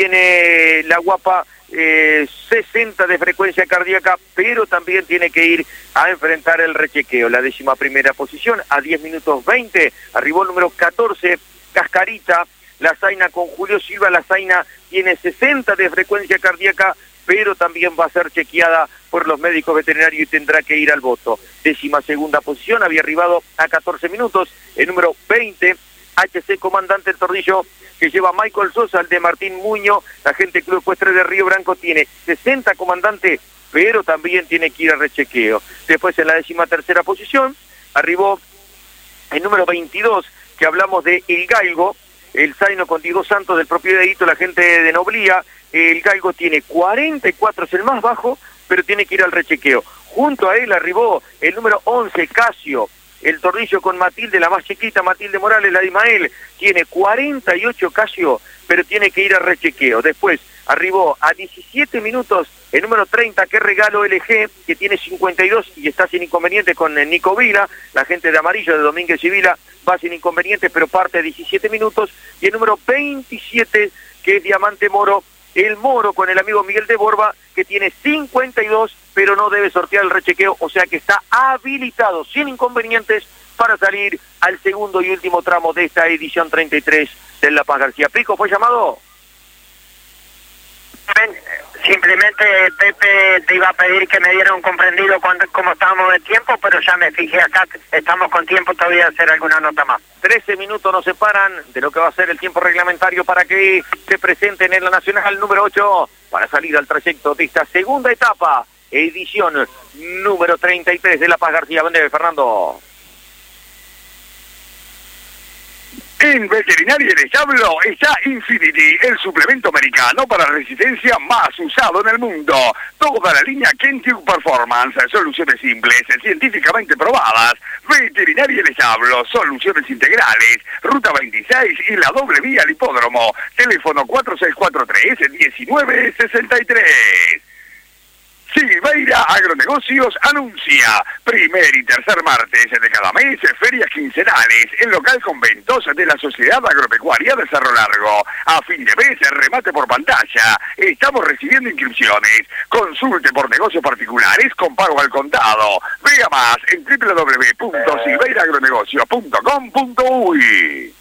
tiene la guapa eh, sesenta de frecuencia cardíaca, pero también tiene que ir a enfrentar el rechequeo. La décima primera posición, a diez minutos veinte, arribó el número catorce, Cascarita, la Zaina con Julio Silva. La Zaina tiene sesenta de frecuencia cardíaca, pero también va a ser chequeada por los médicos veterinarios y tendrá que ir al voto. Décima segunda posición, había arribado a catorce minutos, el número veinte, H C Comandante el Tordillo, que lleva Michael Sosa, el de Martín Muño. La gente Club Ecuestre de Río Branco tiene sesenta Comandante, pero también tiene que ir a rechequeo. Después, en la décima tercera posición, arribó el número veintidós, que hablamos de El Galgo, el Zaino con Diego Santos, del propio dedito, la gente de Noblía. El Galgo tiene cuarenta y cuatro, es el más bajo, pero tiene que ir al rechequeo. Junto a él arribó el número once, Casio, el Tordillo con Matilde, la más chiquita, Matilde Morales, la de Ismael, tiene cuarenta y ocho Casio, pero tiene que ir al rechequeo. Después arribó a diecisiete minutos el número treinta, que Regalo L G, que tiene cincuenta y dos y está sin inconveniente con Nico Vila. La gente de amarillo, de Domínguez y Vila, va sin inconveniente, pero parte a diecisiete minutos. Y el número veintisiete, que es Diamante Moro, el Moro con el amigo Miguel de Borba, que tiene cincuenta y dos, pero no debe sortear el rechequeo, o sea que está habilitado sin inconvenientes para salir al segundo y último tramo de esta edición treinta y tres de La Paz García. Pico, ¿fue llamado? Simplemente, Pepe, te iba a pedir que me diera un comprendido cuando, cómo estábamos de tiempo, pero ya me fijé acá, estamos con tiempo todavía de hacer alguna nota más. trece minutos nos separan de lo que va a ser el tiempo reglamentario para que se presenten en la Nacional número ocho para salir al trayecto de esta segunda etapa, edición número treinta y tres de La Paz García. Vende, Fernando. En Veterinaria Les Hablo está Infinity, el suplemento americano para resistencia más usado en el mundo. Toda la línea Kentucky Performance, soluciones simples, científicamente probadas. Veterinaria Les Hablo, soluciones integrales. Ruta veintiséis y la doble vía al hipódromo. Teléfono cuatro seis cuatro tres, diecinueve sesenta y tres. Silveira Agronegocios anuncia primer y tercer martes de cada mes ferias quincenales en local conventos de la Sociedad Agropecuaria de Cerro Largo. A fin de mes, remate por pantalla. Estamos recibiendo inscripciones. Consulte por negocios particulares con pago al contado. Vea más en w w w punto silveira agronegocios punto com punto u y.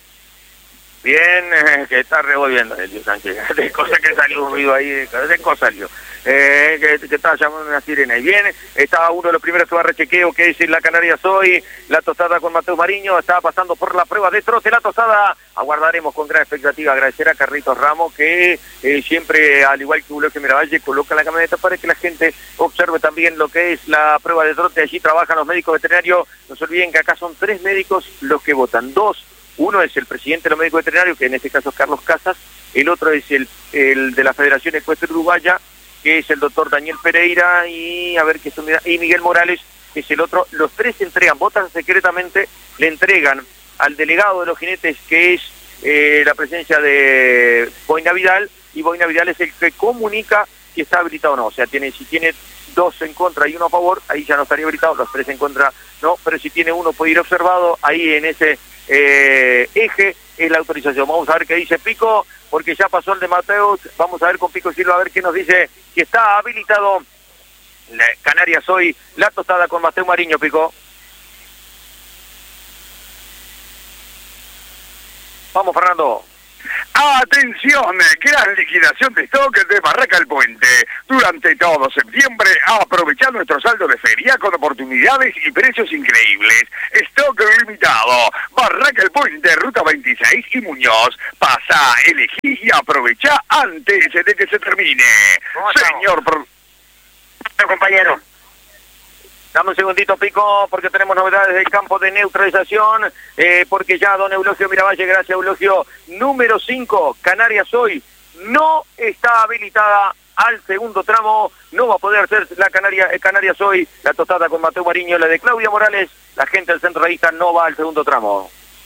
Bien, eh, que está revolviendo el Dios Sánchez, de cosa que salió un ruido ahí, de cosa salió, eh, que, que estaba llamando una sirena. Y bien, estaba uno de los primeros que va a rechequeo, que es la Canaria Soy, la tostada con Mateo Mariño, estaba pasando por la prueba de troce, la tostada, aguardaremos con gran expectativa. Agradecer a Carlitos Ramos, que eh, siempre, al igual que Uloque Miravalle, coloca la camioneta para que la gente observe también lo que es la prueba de trote. Allí trabajan los médicos veterinarios. No se olviden que acá son tres médicos los que votan, dos. Uno es el presidente de los médicos veterinarios, que en este caso es Carlos Casas. El otro es el, el de la Federación Ecuestre Uruguaya, que es el doctor Daniel Pereira, y a ver qué son, y Miguel Morales, que es el otro. Los tres entregan, votan secretamente, le entregan al delegado de los jinetes, que es eh, la presencia de Boina Vidal, y Boina Vidal es el que comunica si está habilitado o no. O sea, tiene si tiene dos en contra y uno a favor, ahí ya no estaría habilitado. Los tres en contra no, pero si tiene uno puede ir observado, ahí en ese Eh, eje es la autorización. Vamos a ver qué dice Pico, porque ya pasó el de Mateus. Vamos a ver con Pico Silva, a ver qué nos dice, que está habilitado la Canarias Hoy, la tostada con Mateo Mariño. Pico, vamos, Fernando. Atención, gran liquidación de stock de Barraca El Puente. Durante todo septiembre, aprovecha nuestro saldo de feria con oportunidades y precios increíbles. Stock limitado. Barraca El Puente, Ruta veintiséis y Muñoz. Pasa, elegí y aprovecha antes de que se termine. Señor... Pro... compañero. Dame un segundito, Pico, porque tenemos novedades del campo de neutralización, eh, porque ya don Eulogio Miravalle, gracias Eulogio, número cinco, Canarias Hoy, no está habilitada al segundo tramo, no va a poder ser la Canaria, eh, Canarias Hoy, la tostada con Mateo Mariño, la de Claudia Morales, la gente del centro rayista no va al segundo tramo.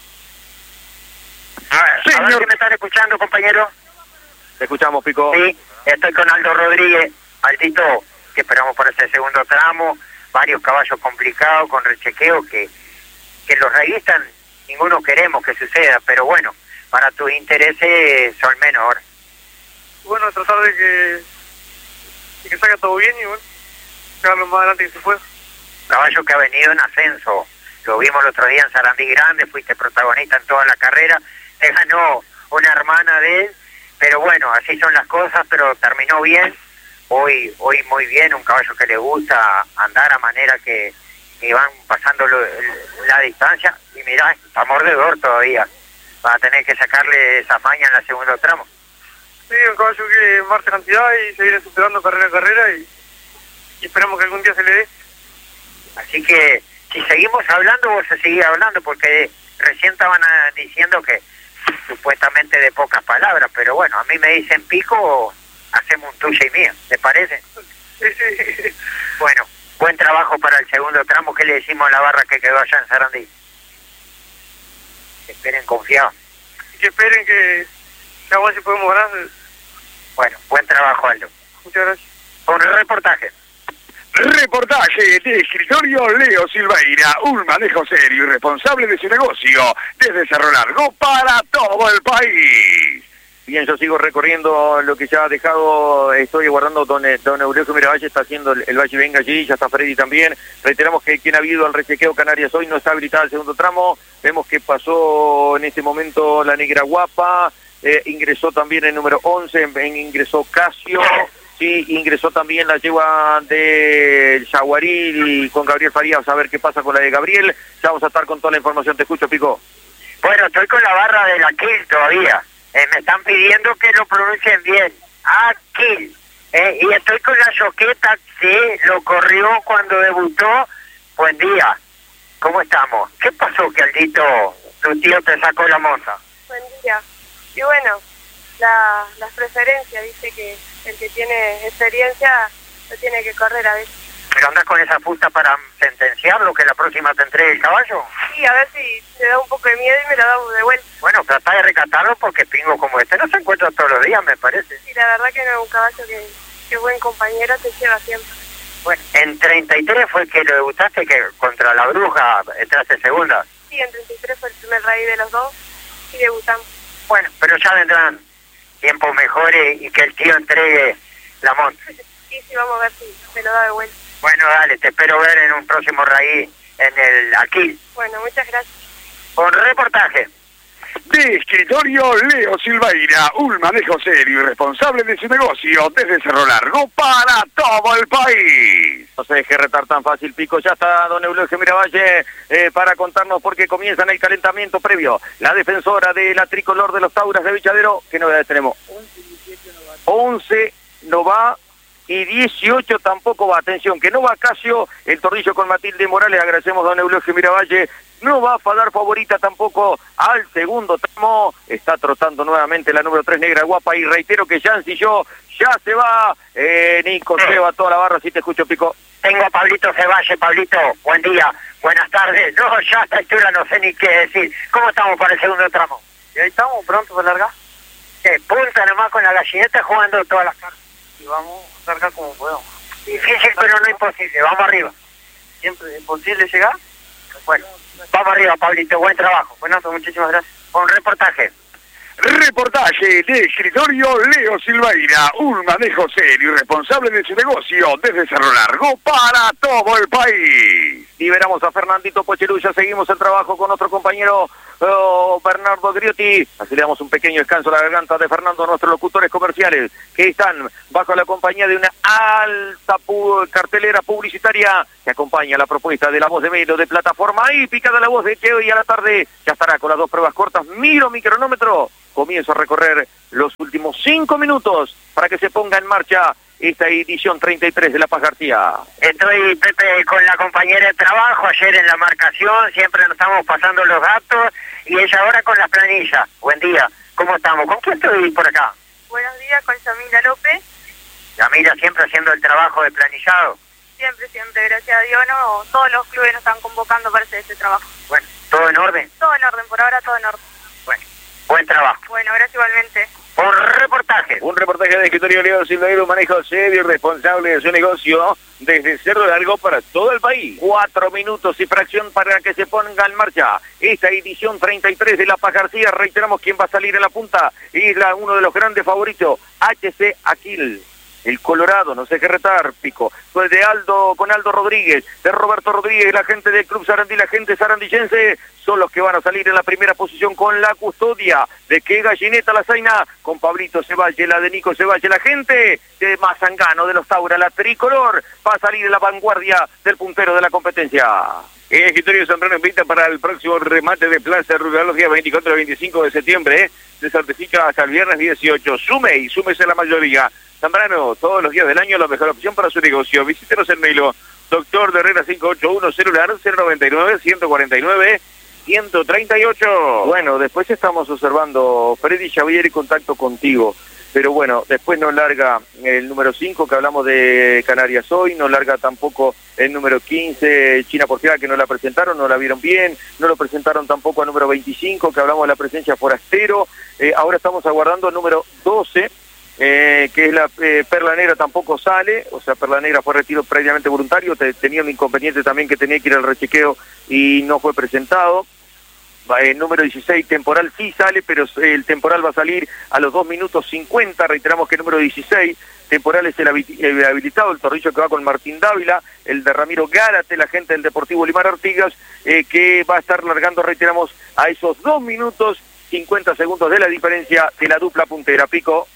A ver, Señor. A ver si me están escuchando, compañero. Te escuchamos, Pico. Sí, estoy con Aldo Rodríguez, Aldito, que esperamos por ese segundo tramo. Varios caballos complicados con rechequeo que, que los rayistas ninguno queremos que suceda, pero bueno, para tus intereses son menores. Bueno, tratar de que, de que salga todo bien y bueno, llevarlo más adelante que se pueda. Caballo que ha venido en ascenso, lo vimos el otro día en Sarandí Grande, fuiste protagonista en toda la carrera, te ganó una hermana de él, pero bueno, así son las cosas, pero terminó bien. Hoy hoy muy bien, un caballo que le gusta andar a manera que, que van pasando lo, la distancia. Y mirá, está mordedor todavía. Va a tener que sacarle esa maña en la segunda tramo. Sí, un caballo que marcha cantidad y se viene superando carrera a carrera y, y esperamos que algún día se le dé. Así que si seguimos hablando, vos se seguís hablando, porque recién estaban diciendo que supuestamente de pocas palabras, pero bueno, a mí me dicen Pico... hacemos un tuya y mía, ¿te parece? Sí, sí. Bueno, buen trabajo para el segundo tramo. ¿Qué le decimos a la barra que quedó allá en Sarandí? Que esperen confiados. Y que esperen que ya si podemos ganar. Bueno, buen trabajo, Aldo. Muchas gracias. Con el reportaje. Reportaje de escritorio Leo Silveira, un manejo serio y responsable de su negocio desde Cerro Largo para todo el país. Bien, yo sigo recorriendo lo que ya ha dejado, estoy guardando don, don Eulogio Miravalle, está haciendo el, el Valle Venga allí, ya está Freddy también. Reiteramos que quien ha habido al rechequeo Canarias Hoy no está habilitada al segundo tramo. Vemos que pasó en este momento la Negra Guapa, eh, ingresó también el número once, en, en, ingresó Casio, sí, ingresó también la yegua del Jaguaril y con Gabriel Farías, a ver qué pasa con la de Gabriel. Ya vamos a estar con toda la información, te escucho, Pico. Bueno, estoy con la barra de la Kill todavía. Eh, me están pidiendo que lo pronuncien bien. Aquil. Eh, y estoy con la Choqueta, que lo corrió cuando debutó. Buen día. ¿Cómo estamos? ¿Qué pasó, que Aldito, tu tío te sacó la moza? Buen día. Y bueno, la, las preferencias, dice que el que tiene experiencia lo tiene que correr a veces. ¿Pero andás con esa fusta para sentenciarlo, que la próxima te entregue el caballo? Sí, a ver si le da un poco de miedo y me la da de vuelta. Bueno, trata de recatarlo, porque pingo como este no se encuentra todos los días, me parece. Sí, la verdad que no es un caballo que, que buen compañero te lleva siempre. Bueno, en treinta y tres fue que lo debutaste, que contra la Bruja entraste segunda. Sí, en treinta y tres fue el primer raíz de los dos y debutamos. Bueno, pero ya vendrán tiempos mejores y que el tío entregue la monta. Sí, sí, vamos a ver si me lo da de vuelta. Bueno, dale, te espero ver en un próximo raíz en el Aquil. Bueno, muchas gracias. Con reportaje. De escritorio Leo Silveira, un manejo serio y responsable de su negocio desde Cerro Largo para todo el país. No se deje retar tan fácil, Pico. Ya está don Eulogio Miravalle eh, para contarnos por qué comienzan el calentamiento previo. La defensora de la tricolor de los Tauras de Vichadero, ¿qué novedades tenemos? once no va y dieciocho tampoco va. Atención, que no va Casio, el Torrillo con Matilde Morales. Agradecemos a don Eulogio Miravalle. No va a dar favorita tampoco al segundo tramo. Está trotando nuevamente la número tres, Negra Guapa. Y reitero que Jan Silló ya se va. Eh, Nico, se va toda la barra. Si te escucho, Pico. Tengo a Pablito Ceballe. Pablito, buen día, buenas tardes. No, ya a esta altura no sé ni qué decir. ¿Cómo estamos para el segundo tramo? Y ahí estamos, pronto para largar. Eh, punta nomás con la gallineta jugando todas las cartas. Y vamos a largar como podemos. Difícil, pero no imposible. Vamos arriba. Siempre es imposible llegar. Bueno, vamos arriba, Pablito. Buen trabajo. Buenas, muchísimas gracias. Con reportaje. Reportaje de escritorio Leo Silveira, un manejo serio y responsable de su negocio desde Cerro Largo para todo el país. Liberamos a Fernandito Pocherulla, seguimos el trabajo con otro compañero oh, Bernardo Griotti. Así le damos un pequeño descanso a la garganta de Fernando, nuestros locutores comerciales, que están bajo la compañía de una alta pu cartelera publicitaria que acompaña la propuesta de La Voz de Melo de Plataforma Hípica de La Voz de que hoy a la tarde ya estará con las dos pruebas cortas. Miro mi cronómetro. Comienzo a recorrer los últimos cinco minutos para que se ponga en marcha esta edición treinta y tres de La Paz García. Estoy, Pepe, con la compañera de trabajo, ayer en la marcación, siempre nos estamos pasando los datos, y ella ahora con las planillas. Buen día, ¿cómo estamos? ¿Con quién estoy por acá? Buenos días, con Yamila López. Yamila, siempre haciendo el trabajo de planillado. Siempre, siempre, gracias a Dios, no, todos los clubes nos están convocando para hacer este trabajo. Bueno, ¿todo en orden? Todo en orden, por ahora todo en orden. Bueno, buen trabajo. Bueno, gracias igualmente. Un reportaje. Un reportaje de escritorio Leo Silveira, un manejo serio y responsable de su negocio desde Cerro Largo para todo el país. Cuatro minutos y fracción para que se ponga en marcha esta edición treinta y tres de La Paz García. Reiteramos quién va a salir en la punta. Es la, uno de los grandes favoritos, H C Aquil. El Colorado, no sé qué retar, Pico. Pues de Aldo, con Aldo Rodríguez, de Roberto Rodríguez, la gente del Club Sarandí, la gente sarandillense, son los que van a salir en la primera posición con la custodia de que Gallineta la Zaina, con Pablito Cevalle, la de Nico Cevalle, la gente de Mazangano, de los Taura, la tricolor, va a salir en la vanguardia del puntero de la competencia. El escritorio de Zambrano invita para el próximo remate de Plaza Rural los días veinticuatro y veinticinco de septiembre. ¿eh? Se certifica hasta el viernes dieciocho. Sume y súmese la mayoría. Zambrano, todos los días del año la mejor opción para su negocio. Visítenos en Melo. Doctor de Herrera cinco ocho uno, celular cero noventa y nueve, ciento cuarenta y nueve, ciento treinta y ocho. Bueno, después estamos observando, Freddy, ya voy a ir en contacto contigo. Pero bueno, después nos larga el número cinco, que hablamos de Canarias hoy, nos larga tampoco el número quince, China Porfiada, que no la presentaron, no la vieron bien, no lo presentaron tampoco al número veinticinco, que hablamos de la presencia Forastero. Eh, ahora estamos aguardando el número doce, eh, que es la eh, Perla Negra, tampoco sale, o sea, Perla Negra fue retiro previamente voluntario, te, tenía un inconveniente también que tenía que ir al rechequeo y no fue presentado. El número dieciséis, Temporal, sí sale, pero el Temporal va a salir a los dos minutos cincuenta. Reiteramos que el número dieciséis, Temporal, es el habilitado, el torrillo que va con Martín Dávila, el de Ramiro Gárate, la gente del Deportivo Limar Artigas, eh, que va a estar largando, reiteramos, a esos dos minutos cincuenta segundos de la diferencia de la dupla puntera. Pico.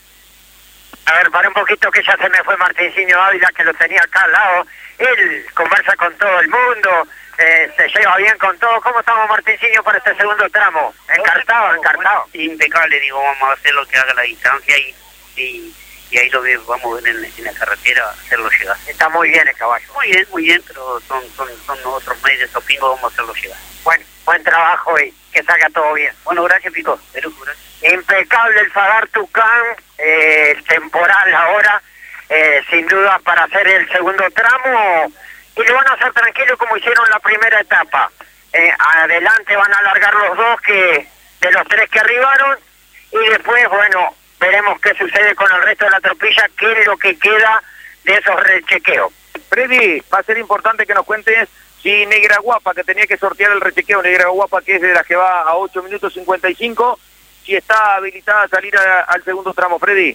A ver, para un poquito, que ya se me fue Martincino Dávila, que lo tenía acá al lado. Él conversa con todo el mundo. Eh, se lleva bien con todo. ¿Cómo estamos, Martincillo, para este segundo tramo? Encartado, encartado. Impecable, digo, vamos a hacer lo que haga la distancia y, y, y ahí lo vemos, vamos a ver en, en la carretera, hacerlo llegar. Está muy bien el caballo. Muy bien, muy bien, pero son, son, son nosotros medios opingos, vamos a hacerlo llegar. Bueno, buen trabajo y que salga todo bien. Bueno, gracias, Pico. Pero, gracias. Impecable el Fadar Tucán, eh, el Temporal ahora, eh, sin duda para hacer el segundo tramo. Y lo van a hacer tranquilo como hicieron la primera etapa. Eh, adelante van a alargar los dos que de los tres que arribaron, y después, bueno, veremos qué sucede con el resto de la tropilla, qué es lo que queda de esos rechequeos. Freddy, va a ser importante que nos cuentes si Negra Guapa, que tenía que sortear el rechequeo, Negra Guapa, que es de las que va a ocho minutos cincuenta y cinco, si está habilitada a salir a, al segundo tramo, Freddy.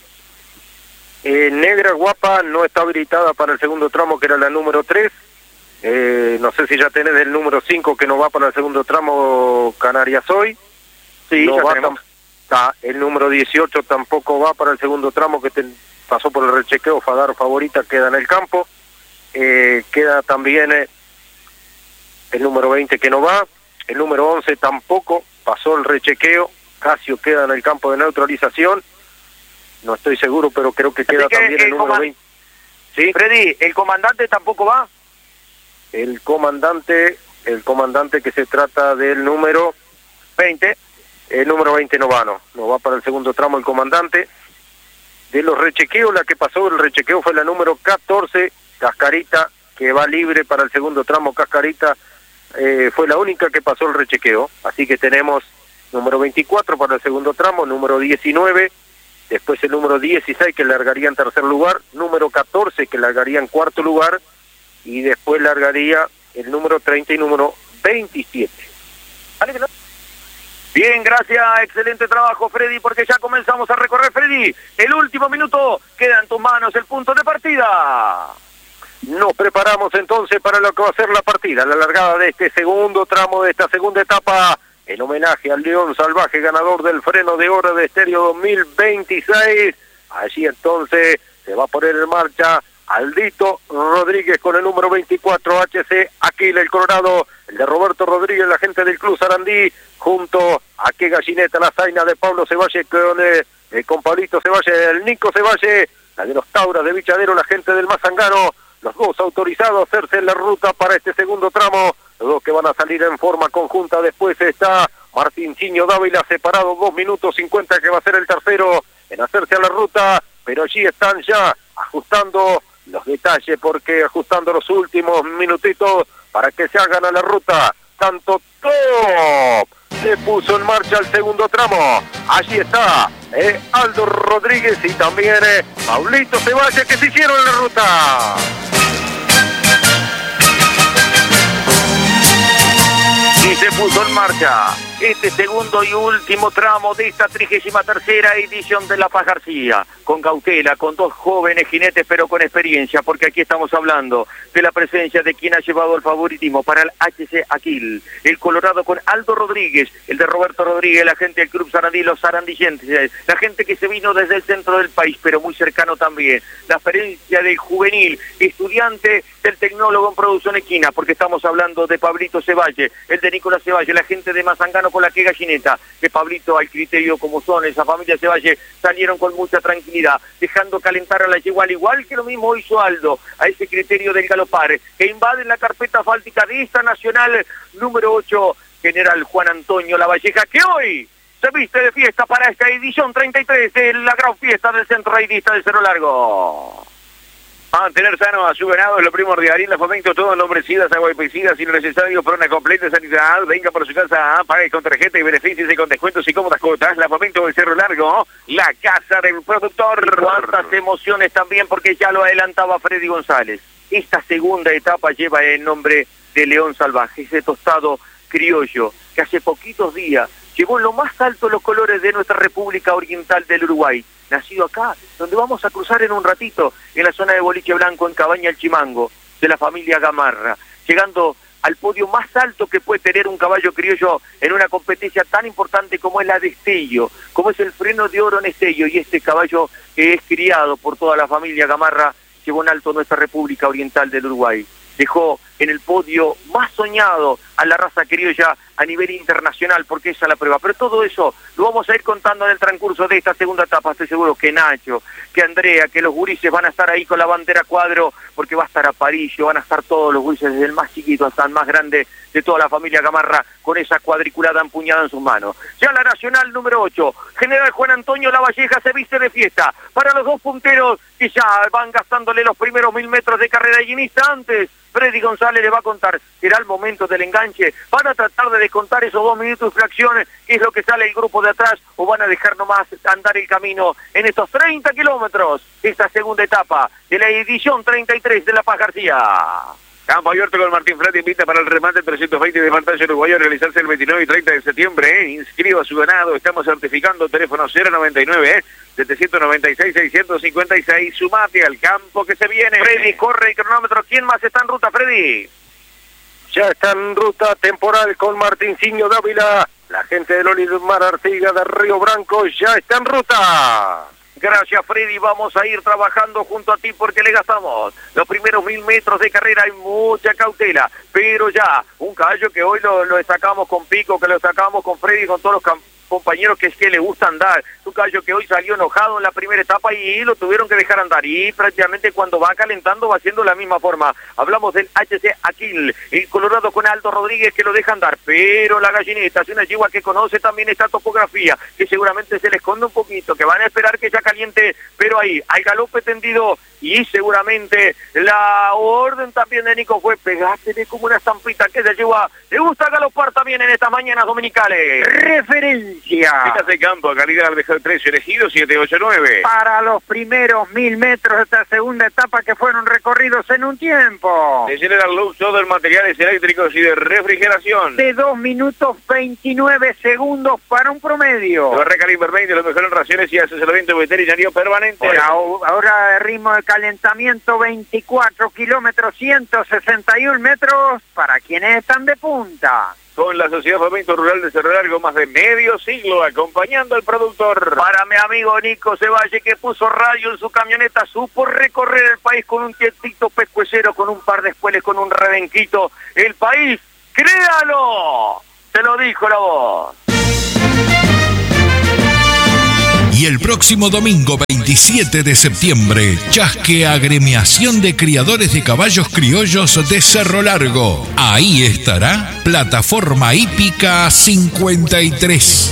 Eh, Negra Guapa no está habilitada para el segundo tramo, que era la número tres. Eh, no sé si ya tenés el número cinco, que no va para el segundo tramo, Canarias hoy. Sí, no ya va tenemos. Tam el número dieciocho tampoco va para el segundo tramo, que te pasó por el rechequeo. Fadar Favorita queda en el campo. Eh, queda también eh, el número veinte, que no va. El número once tampoco pasó el rechequeo. Casio queda en el campo de neutralización. No estoy seguro, pero creo que queda que también el, el número veinte. ¿Sí? Freddy, ¿el comandante tampoco va? El comandante, el comandante que se trata del número veinte. El número veinte no va, no. No va para el segundo tramo el comandante. De los rechequeos, la que pasó el rechequeo fue la número catorce, Cascarita, que va libre para el segundo tramo. Cascarita eh, fue la única que pasó el rechequeo. Así que tenemos número veinticuatro para el segundo tramo, número diecinueve, después el número dieciséis, que largaría en tercer lugar, número catorce, que largaría en cuarto lugar, y después largaría el número treinta y número veintisiete. Bien, gracias, excelente trabajo, Freddy, porque ya comenzamos a recorrer, Freddy. El último minuto, queda en tus manos el punto de partida. Nos preparamos entonces para lo que va a ser la partida, la largada de este segundo tramo, de esta segunda etapa, en homenaje al León Salvaje, ganador del Freno de Oro de Estéreo dos mil veintiséis. Allí entonces se va a poner en marcha Aldito Rodríguez con el número veinticuatro, H C Aquila, el Colorado, el de Roberto Rodríguez, la gente del Club Sarandí, junto a Que Gallineta, la zaina de Pablo Cevalle con, eh, eh, con Pablito Cevalle, el Nico Cevalle, la de los Tauras de Vichadero, la gente del Mazangano, los dos autorizados a hacerse en la ruta para este segundo tramo, los dos que van a salir en forma conjunta. Después está Martincino Dávila, separado dos minutos cincuenta, que va a ser el tercero en hacerse a la ruta, pero allí están ya ajustando los detalles, porque ajustando los últimos minutitos para que se hagan a la ruta. Tanto Top se puso en marcha el segundo tramo. Allí está eh, Aldo Rodríguez y también eh, Paulito Ceballos, que se hicieron en la ruta. Y se puso en marcha este segundo y último tramo de esta trigésima tercera edición de La Paz García, con cautela, con dos jóvenes jinetes pero con experiencia, porque aquí estamos hablando de la presencia de quien ha llevado el favoritismo para el H C Aquil, el Colorado con Aldo Rodríguez, el de Roberto Rodríguez, la gente del Club Sarandí, los sarandillenses, la gente que se vino desde el centro del país, pero muy cercano también, la experiencia del juvenil, estudiante del tecnólogo en producción equina, porque estamos hablando de Pablito Cevalle, el de Nicolás Cevalle, la gente de Mazangano con la Que Gallineta, que Pablito, al criterio como son, esa familia Cevalle, salieron con mucha tranquilidad, dejando calentar a la yegua, al igual que lo mismo hizo Aldo, a ese criterio del galopar, que invaden la carpeta asfáltica de esta nacional número ocho, General Juan Antonio Lavalleja, que hoy se viste de fiesta para esta edición treinta y tres de la gran fiesta del Centro Raidista de Cerro Largo. Mantener sano a su ganado es lo primordial. Y en la Fomento, todo en nombrecidas, agua y pesticidas, y lo necesario para una completa sanidad. Venga por su casa, pague con tarjeta y beneficios y con descuentos y cómodas cuotas. La Fomento del Cerro Largo, la casa del productor. Cuántas emociones también, porque ya lo adelantaba Freddy González. Esta segunda etapa lleva el nombre de León Salvaje, ese tostado criollo que hace poquitos días llevó en lo más alto los colores de nuestra República Oriental del Uruguay, nacido acá, donde vamos a cruzar en un ratito, en la zona de Boliche Blanco, en Cabaña El Chimango, de la familia Gamarra, llegando al podio más alto que puede tener un caballo criollo en una competencia tan importante como es la de Estello, como es el Freno de Oro en Estello, y este caballo que es criado por toda la familia Gamarra, llevó en alto nuestra República Oriental del Uruguay. Dejó en el podio más soñado a la raza criolla a nivel internacional, porque esa es la prueba. Pero todo eso lo vamos a ir contando en el transcurso de esta segunda etapa. Estoy seguro que Nacho, que Andrea, que los gurises van a estar ahí con la bandera cuadro, porque va a estar Aparicio, van a estar todos los gurises, desde el más chiquito hasta el más grande de toda la familia Gamarra, con esa cuadriculada empuñada en sus manos. Ya la nacional número ocho, General Juan Antonio Lavalleja, se viste de fiesta para los dos punteros que ya van gastándole los primeros mil metros de carrera, y en instantes Freddy González le va a contar, será el momento del enganche, van a tratar de descontar esos dos minutos y fracciones, que es lo que sale el grupo de atrás, o van a dejar nomás andar el camino en estos treinta kilómetros, esta segunda etapa de la edición treinta y tres de La Paz García. Campo abierto con Martín Flat, invita para el remate trescientos veinte de Fantasio Uruguayo a realizarse el veintinueve y treinta de septiembre. ¿eh? Inscriba a su ganado, estamos certificando, teléfono cero noventa y nueve, ¿eh? setecientos noventa y seis, seiscientos cincuenta y seis. Sumate al campo que se viene. Freddy, corre el cronómetro. ¿Quién más está en ruta, Freddy? Ya está en ruta temporal con Martincino Dávila. La gente del Olimar Artiga de Río Branco ya está en ruta. Gracias, Freddy, vamos a ir trabajando junto a ti porque le gastamos los primeros mil metros de carrera, hay mucha cautela, pero ya, un caballo que hoy lo, lo sacamos con Pico, que lo sacamos con Freddy, con todos los campos, compañeros que es que le gusta andar, un caballo que hoy salió enojado en la primera etapa y lo tuvieron que dejar andar, y prácticamente cuando va calentando va haciendo la misma forma. Hablamos del H C Aquil, el Colorado con Aldo Rodríguez, que lo deja andar, pero la Gallineta es una yegua que conoce también esta topografía, que seguramente se le esconde un poquito, que van a esperar que ya caliente, pero ahí, al galope tendido, y seguramente la orden también de Nico fue pegártele como una estampita, que se yegua le gusta galopar también en estas mañanas dominicales. Referencia diferencia. Estás de campo, calidad al mejor precio, elegido siete ocho nueve. Para los primeros mil metros de esta segunda etapa que fueron recorridos en un tiempo. De General Luz, todo el materiales eléctricos y de refrigeración. De dos minutos veintinueve segundos para un promedio. Barraca Invermedio, lo mejor en raciones y asesoramiento veterinario permanente. Ahora, ahora ritmo de calentamiento veinticuatro kilómetros, ciento sesenta y uno metros para quienes están de punta. Con la Sociedad Fomento Rural de Cerro Largo, más de medio siglo acompañando al productor. Para mi amigo Nico Cevalle, que puso radio en su camioneta, supo recorrer el país con un tietito pescuecero, con un par de espueles, con un rebenquito. El país, créalo, te lo dijo la voz. Y el próximo domingo veintisiete de septiembre, chasque Agremiación de Criadores de Caballos Criollos de Cerro Largo. Ahí estará Plataforma Hípica cincuenta y tres.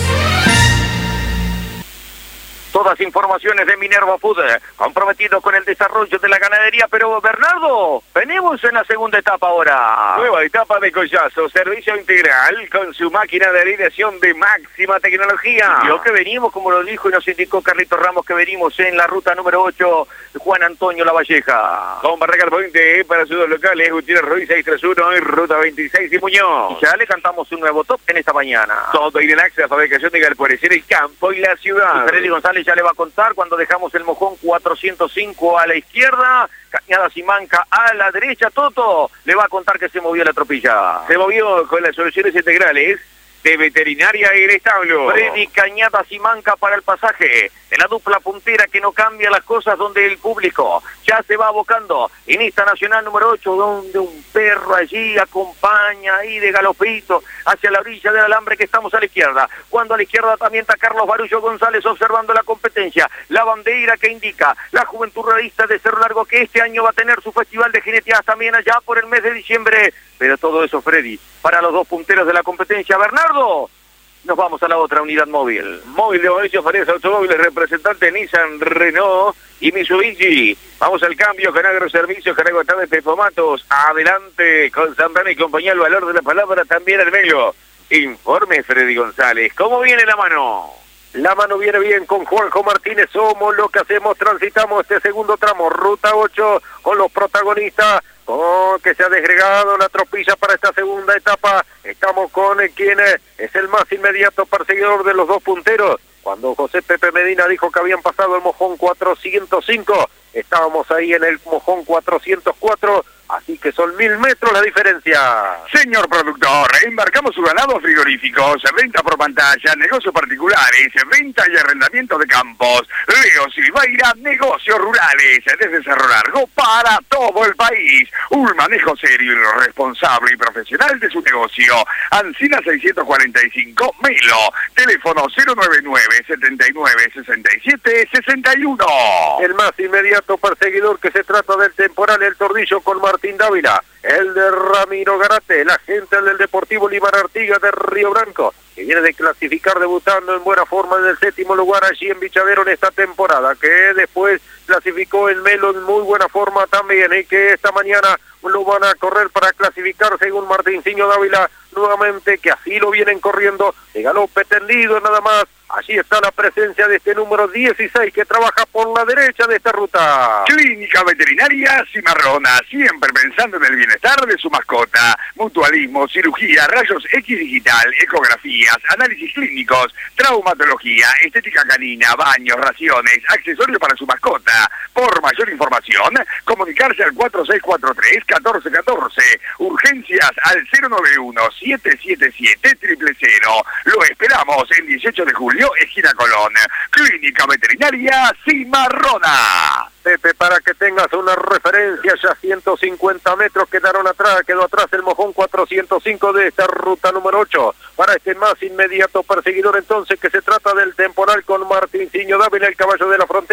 Todas informaciones de Minerva Food, comprometido con el desarrollo de la ganadería. Pero Bernardo, venimos en la segunda etapa ahora. Nueva etapa de Collazo, servicio integral con su máquina de alineación de máxima tecnología. Yo que venimos, como lo dijo y nos indicó Carlitos Ramos, que venimos en la ruta número ocho, Juan Antonio Lavalleja. Con Barraca Puente para sus dos locales, Gutiérrez Ruiz seiscientos treinta y uno y Ruta veintiséis y Muñoz. Y ya le cantamos un nuevo top en esta mañana. Todo Irenax, la fabricación de galpones en el campo y la ciudad. Y Freddy González ya le va a contar cuando dejamos el mojón cuatrocientos cinco a la izquierda, Cañada Simanca a la derecha. Toto le va a contar que se movió la tropilla. Se movió con las soluciones integrales de Veterinaria y el Establo. Freddy Cañada Simanca para el pasaje de la dupla puntera que no cambia las cosas, donde el público ya se va abocando en esta nacional número ocho, donde un perro allí acompaña ahí de galopito hacia la orilla del alambre, que estamos a la izquierda. Cuando a la izquierda también está Carlos Barullo González observando la competencia. La bandera que indica la Juventud Ruralista de Cerro Largo, que este año va a tener su festival de jineteadas también allá por el mes de diciembre. Pero todo eso, Freddy, para los dos punteros de la competencia. Bernardo, nos vamos a la otra unidad móvil. Móvil de Mauricio Farías Automóviles, representante Nissan, Renault y Mitsubishi. Vamos al cambio con Agroservicios, con Agua Tarde Pepomatos. Adelante con Zambrano y compañía, el valor de la palabra también al Melo. Informe Freddy González. ¿Cómo viene la mano? La mano viene bien con Juanjo Martínez. Somos lo que hacemos, transitamos este segundo tramo, ruta ocho, con los protagonistas. Oh, que se ha desgregado la tropilla para esta segunda etapa. Estamos con eh, quien eh, es el más inmediato perseguidor de los dos punteros. Cuando José Pepe Medina dijo que habían pasado el mojón cuatrocientos cinco, estábamos ahí en el mojón cuatrocientos cuatro, así que son mil metros la diferencia. Señor productor, embarcamos su ganado frigoríficos, venta por pantalla, negocios particulares, venta y arrendamiento de campos. Leo Silveira, negocios rurales, desde Cerro Largo para todo el país. Un manejo serio y responsable y profesional de su negocio. Ancina seiscientos cuarenta y cinco, Melo. Teléfono cero nueve nueve, setenta y nueve, sesenta y siete, sesenta y uno. El más inmediato perseguidor, que se trata del temporal El Tordillo con Martín Dávila. El de Ramiro Garate, la gente del Deportivo Limar Artigas de Río Branco, que viene de clasificar debutando en buena forma en el séptimo lugar allí en Bichadero en esta temporada, que después clasificó en Melo en muy buena forma también, y que esta mañana lo van a correr para clasificar según Martinciño Dávila nuevamente, que así lo vienen corriendo de galope tendido nada más. Allí está la presencia de este número dieciséis que trabaja por la derecha de esta ruta. Clínica Veterinaria Cimarrona, siempre pensando en el bienestar de su mascota. Mutualismo, cirugía, rayos X digital, ecografías, análisis clínicos, traumatología, estética canina, baños, raciones, accesorios para su mascota. Por mayor información, comunicarse al cuatro seis cuatro tres, uno cuatro uno cuatro. Urgencias al cero nueve uno, siete siete siete, cero cero cero. Lo esperamos en dieciocho de julio, esquina Colón. Clínica Veterinaria Cimarrona. Pepe, para que tengas una referencia, ya ciento cincuenta metros quedaron atrás, quedó atrás el mojón cuatrocientos cinco de esta ruta número ocho. Para este más inmediato perseguidor entonces, que se trata del temporal con Martinciño Dávila, el caballo de la frontera,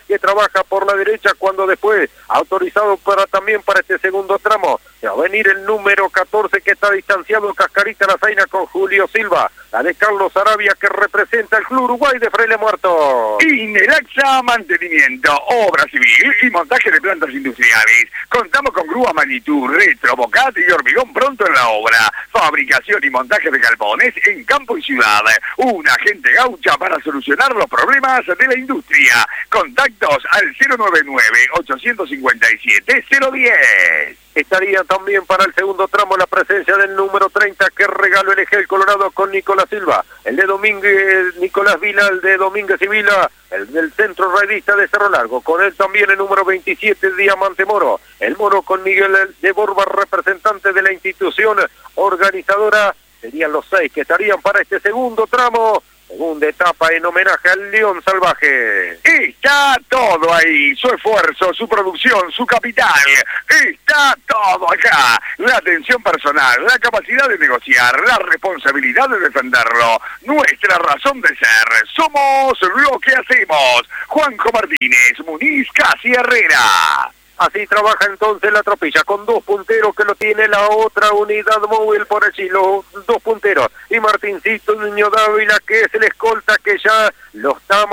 que trabaja por la derecha cuando después, autorizado para también para este segundo tramo, va a venir el número catorce que está distanciado Cascarita La Zaina con Julio Silva, la de Carlos Arabia que representa el Club Uruguay de Fraile Muerto. Inelaxa Mantenimiento, obra civil y montaje de plantas industriales. Contamos con grúa magnitud, retro, bocate y hormigón pronto en la obra. Fabricación y montaje de galpones en campo y ciudad. Una agente gaucha para solucionar los problemas de la industria. Contactos al cero nueve nueve, ocho cinco siete, cero uno cero. Estaría también para el segundo tramo la presencia del número treinta que regaló el Eje Colorado con Nicolás Silva, el de Domínguez, Nicolás Vila, el de Domínguez y Vila, el del centro raidista de Cerro Largo, con él también el número veintisiete, Diamante Moro, el Moro con Miguel de Borba, representante de la institución organizadora, serían los seis que estarían para este segundo tramo. Segunda etapa en homenaje al León Salvaje. Está todo ahí, su esfuerzo, su producción, su capital, está todo acá. La atención personal, la capacidad de negociar, la responsabilidad de defenderlo, nuestra razón de ser. Somos lo que hacemos. Juanjo Martínez, Muniz, Casi Herrera. Así trabaja entonces la tropilla, con dos punteros que lo tiene la otra unidad móvil por allí, los dos punteros. Y Martincito Niño Dávila, que es el escolta que ya lo estamos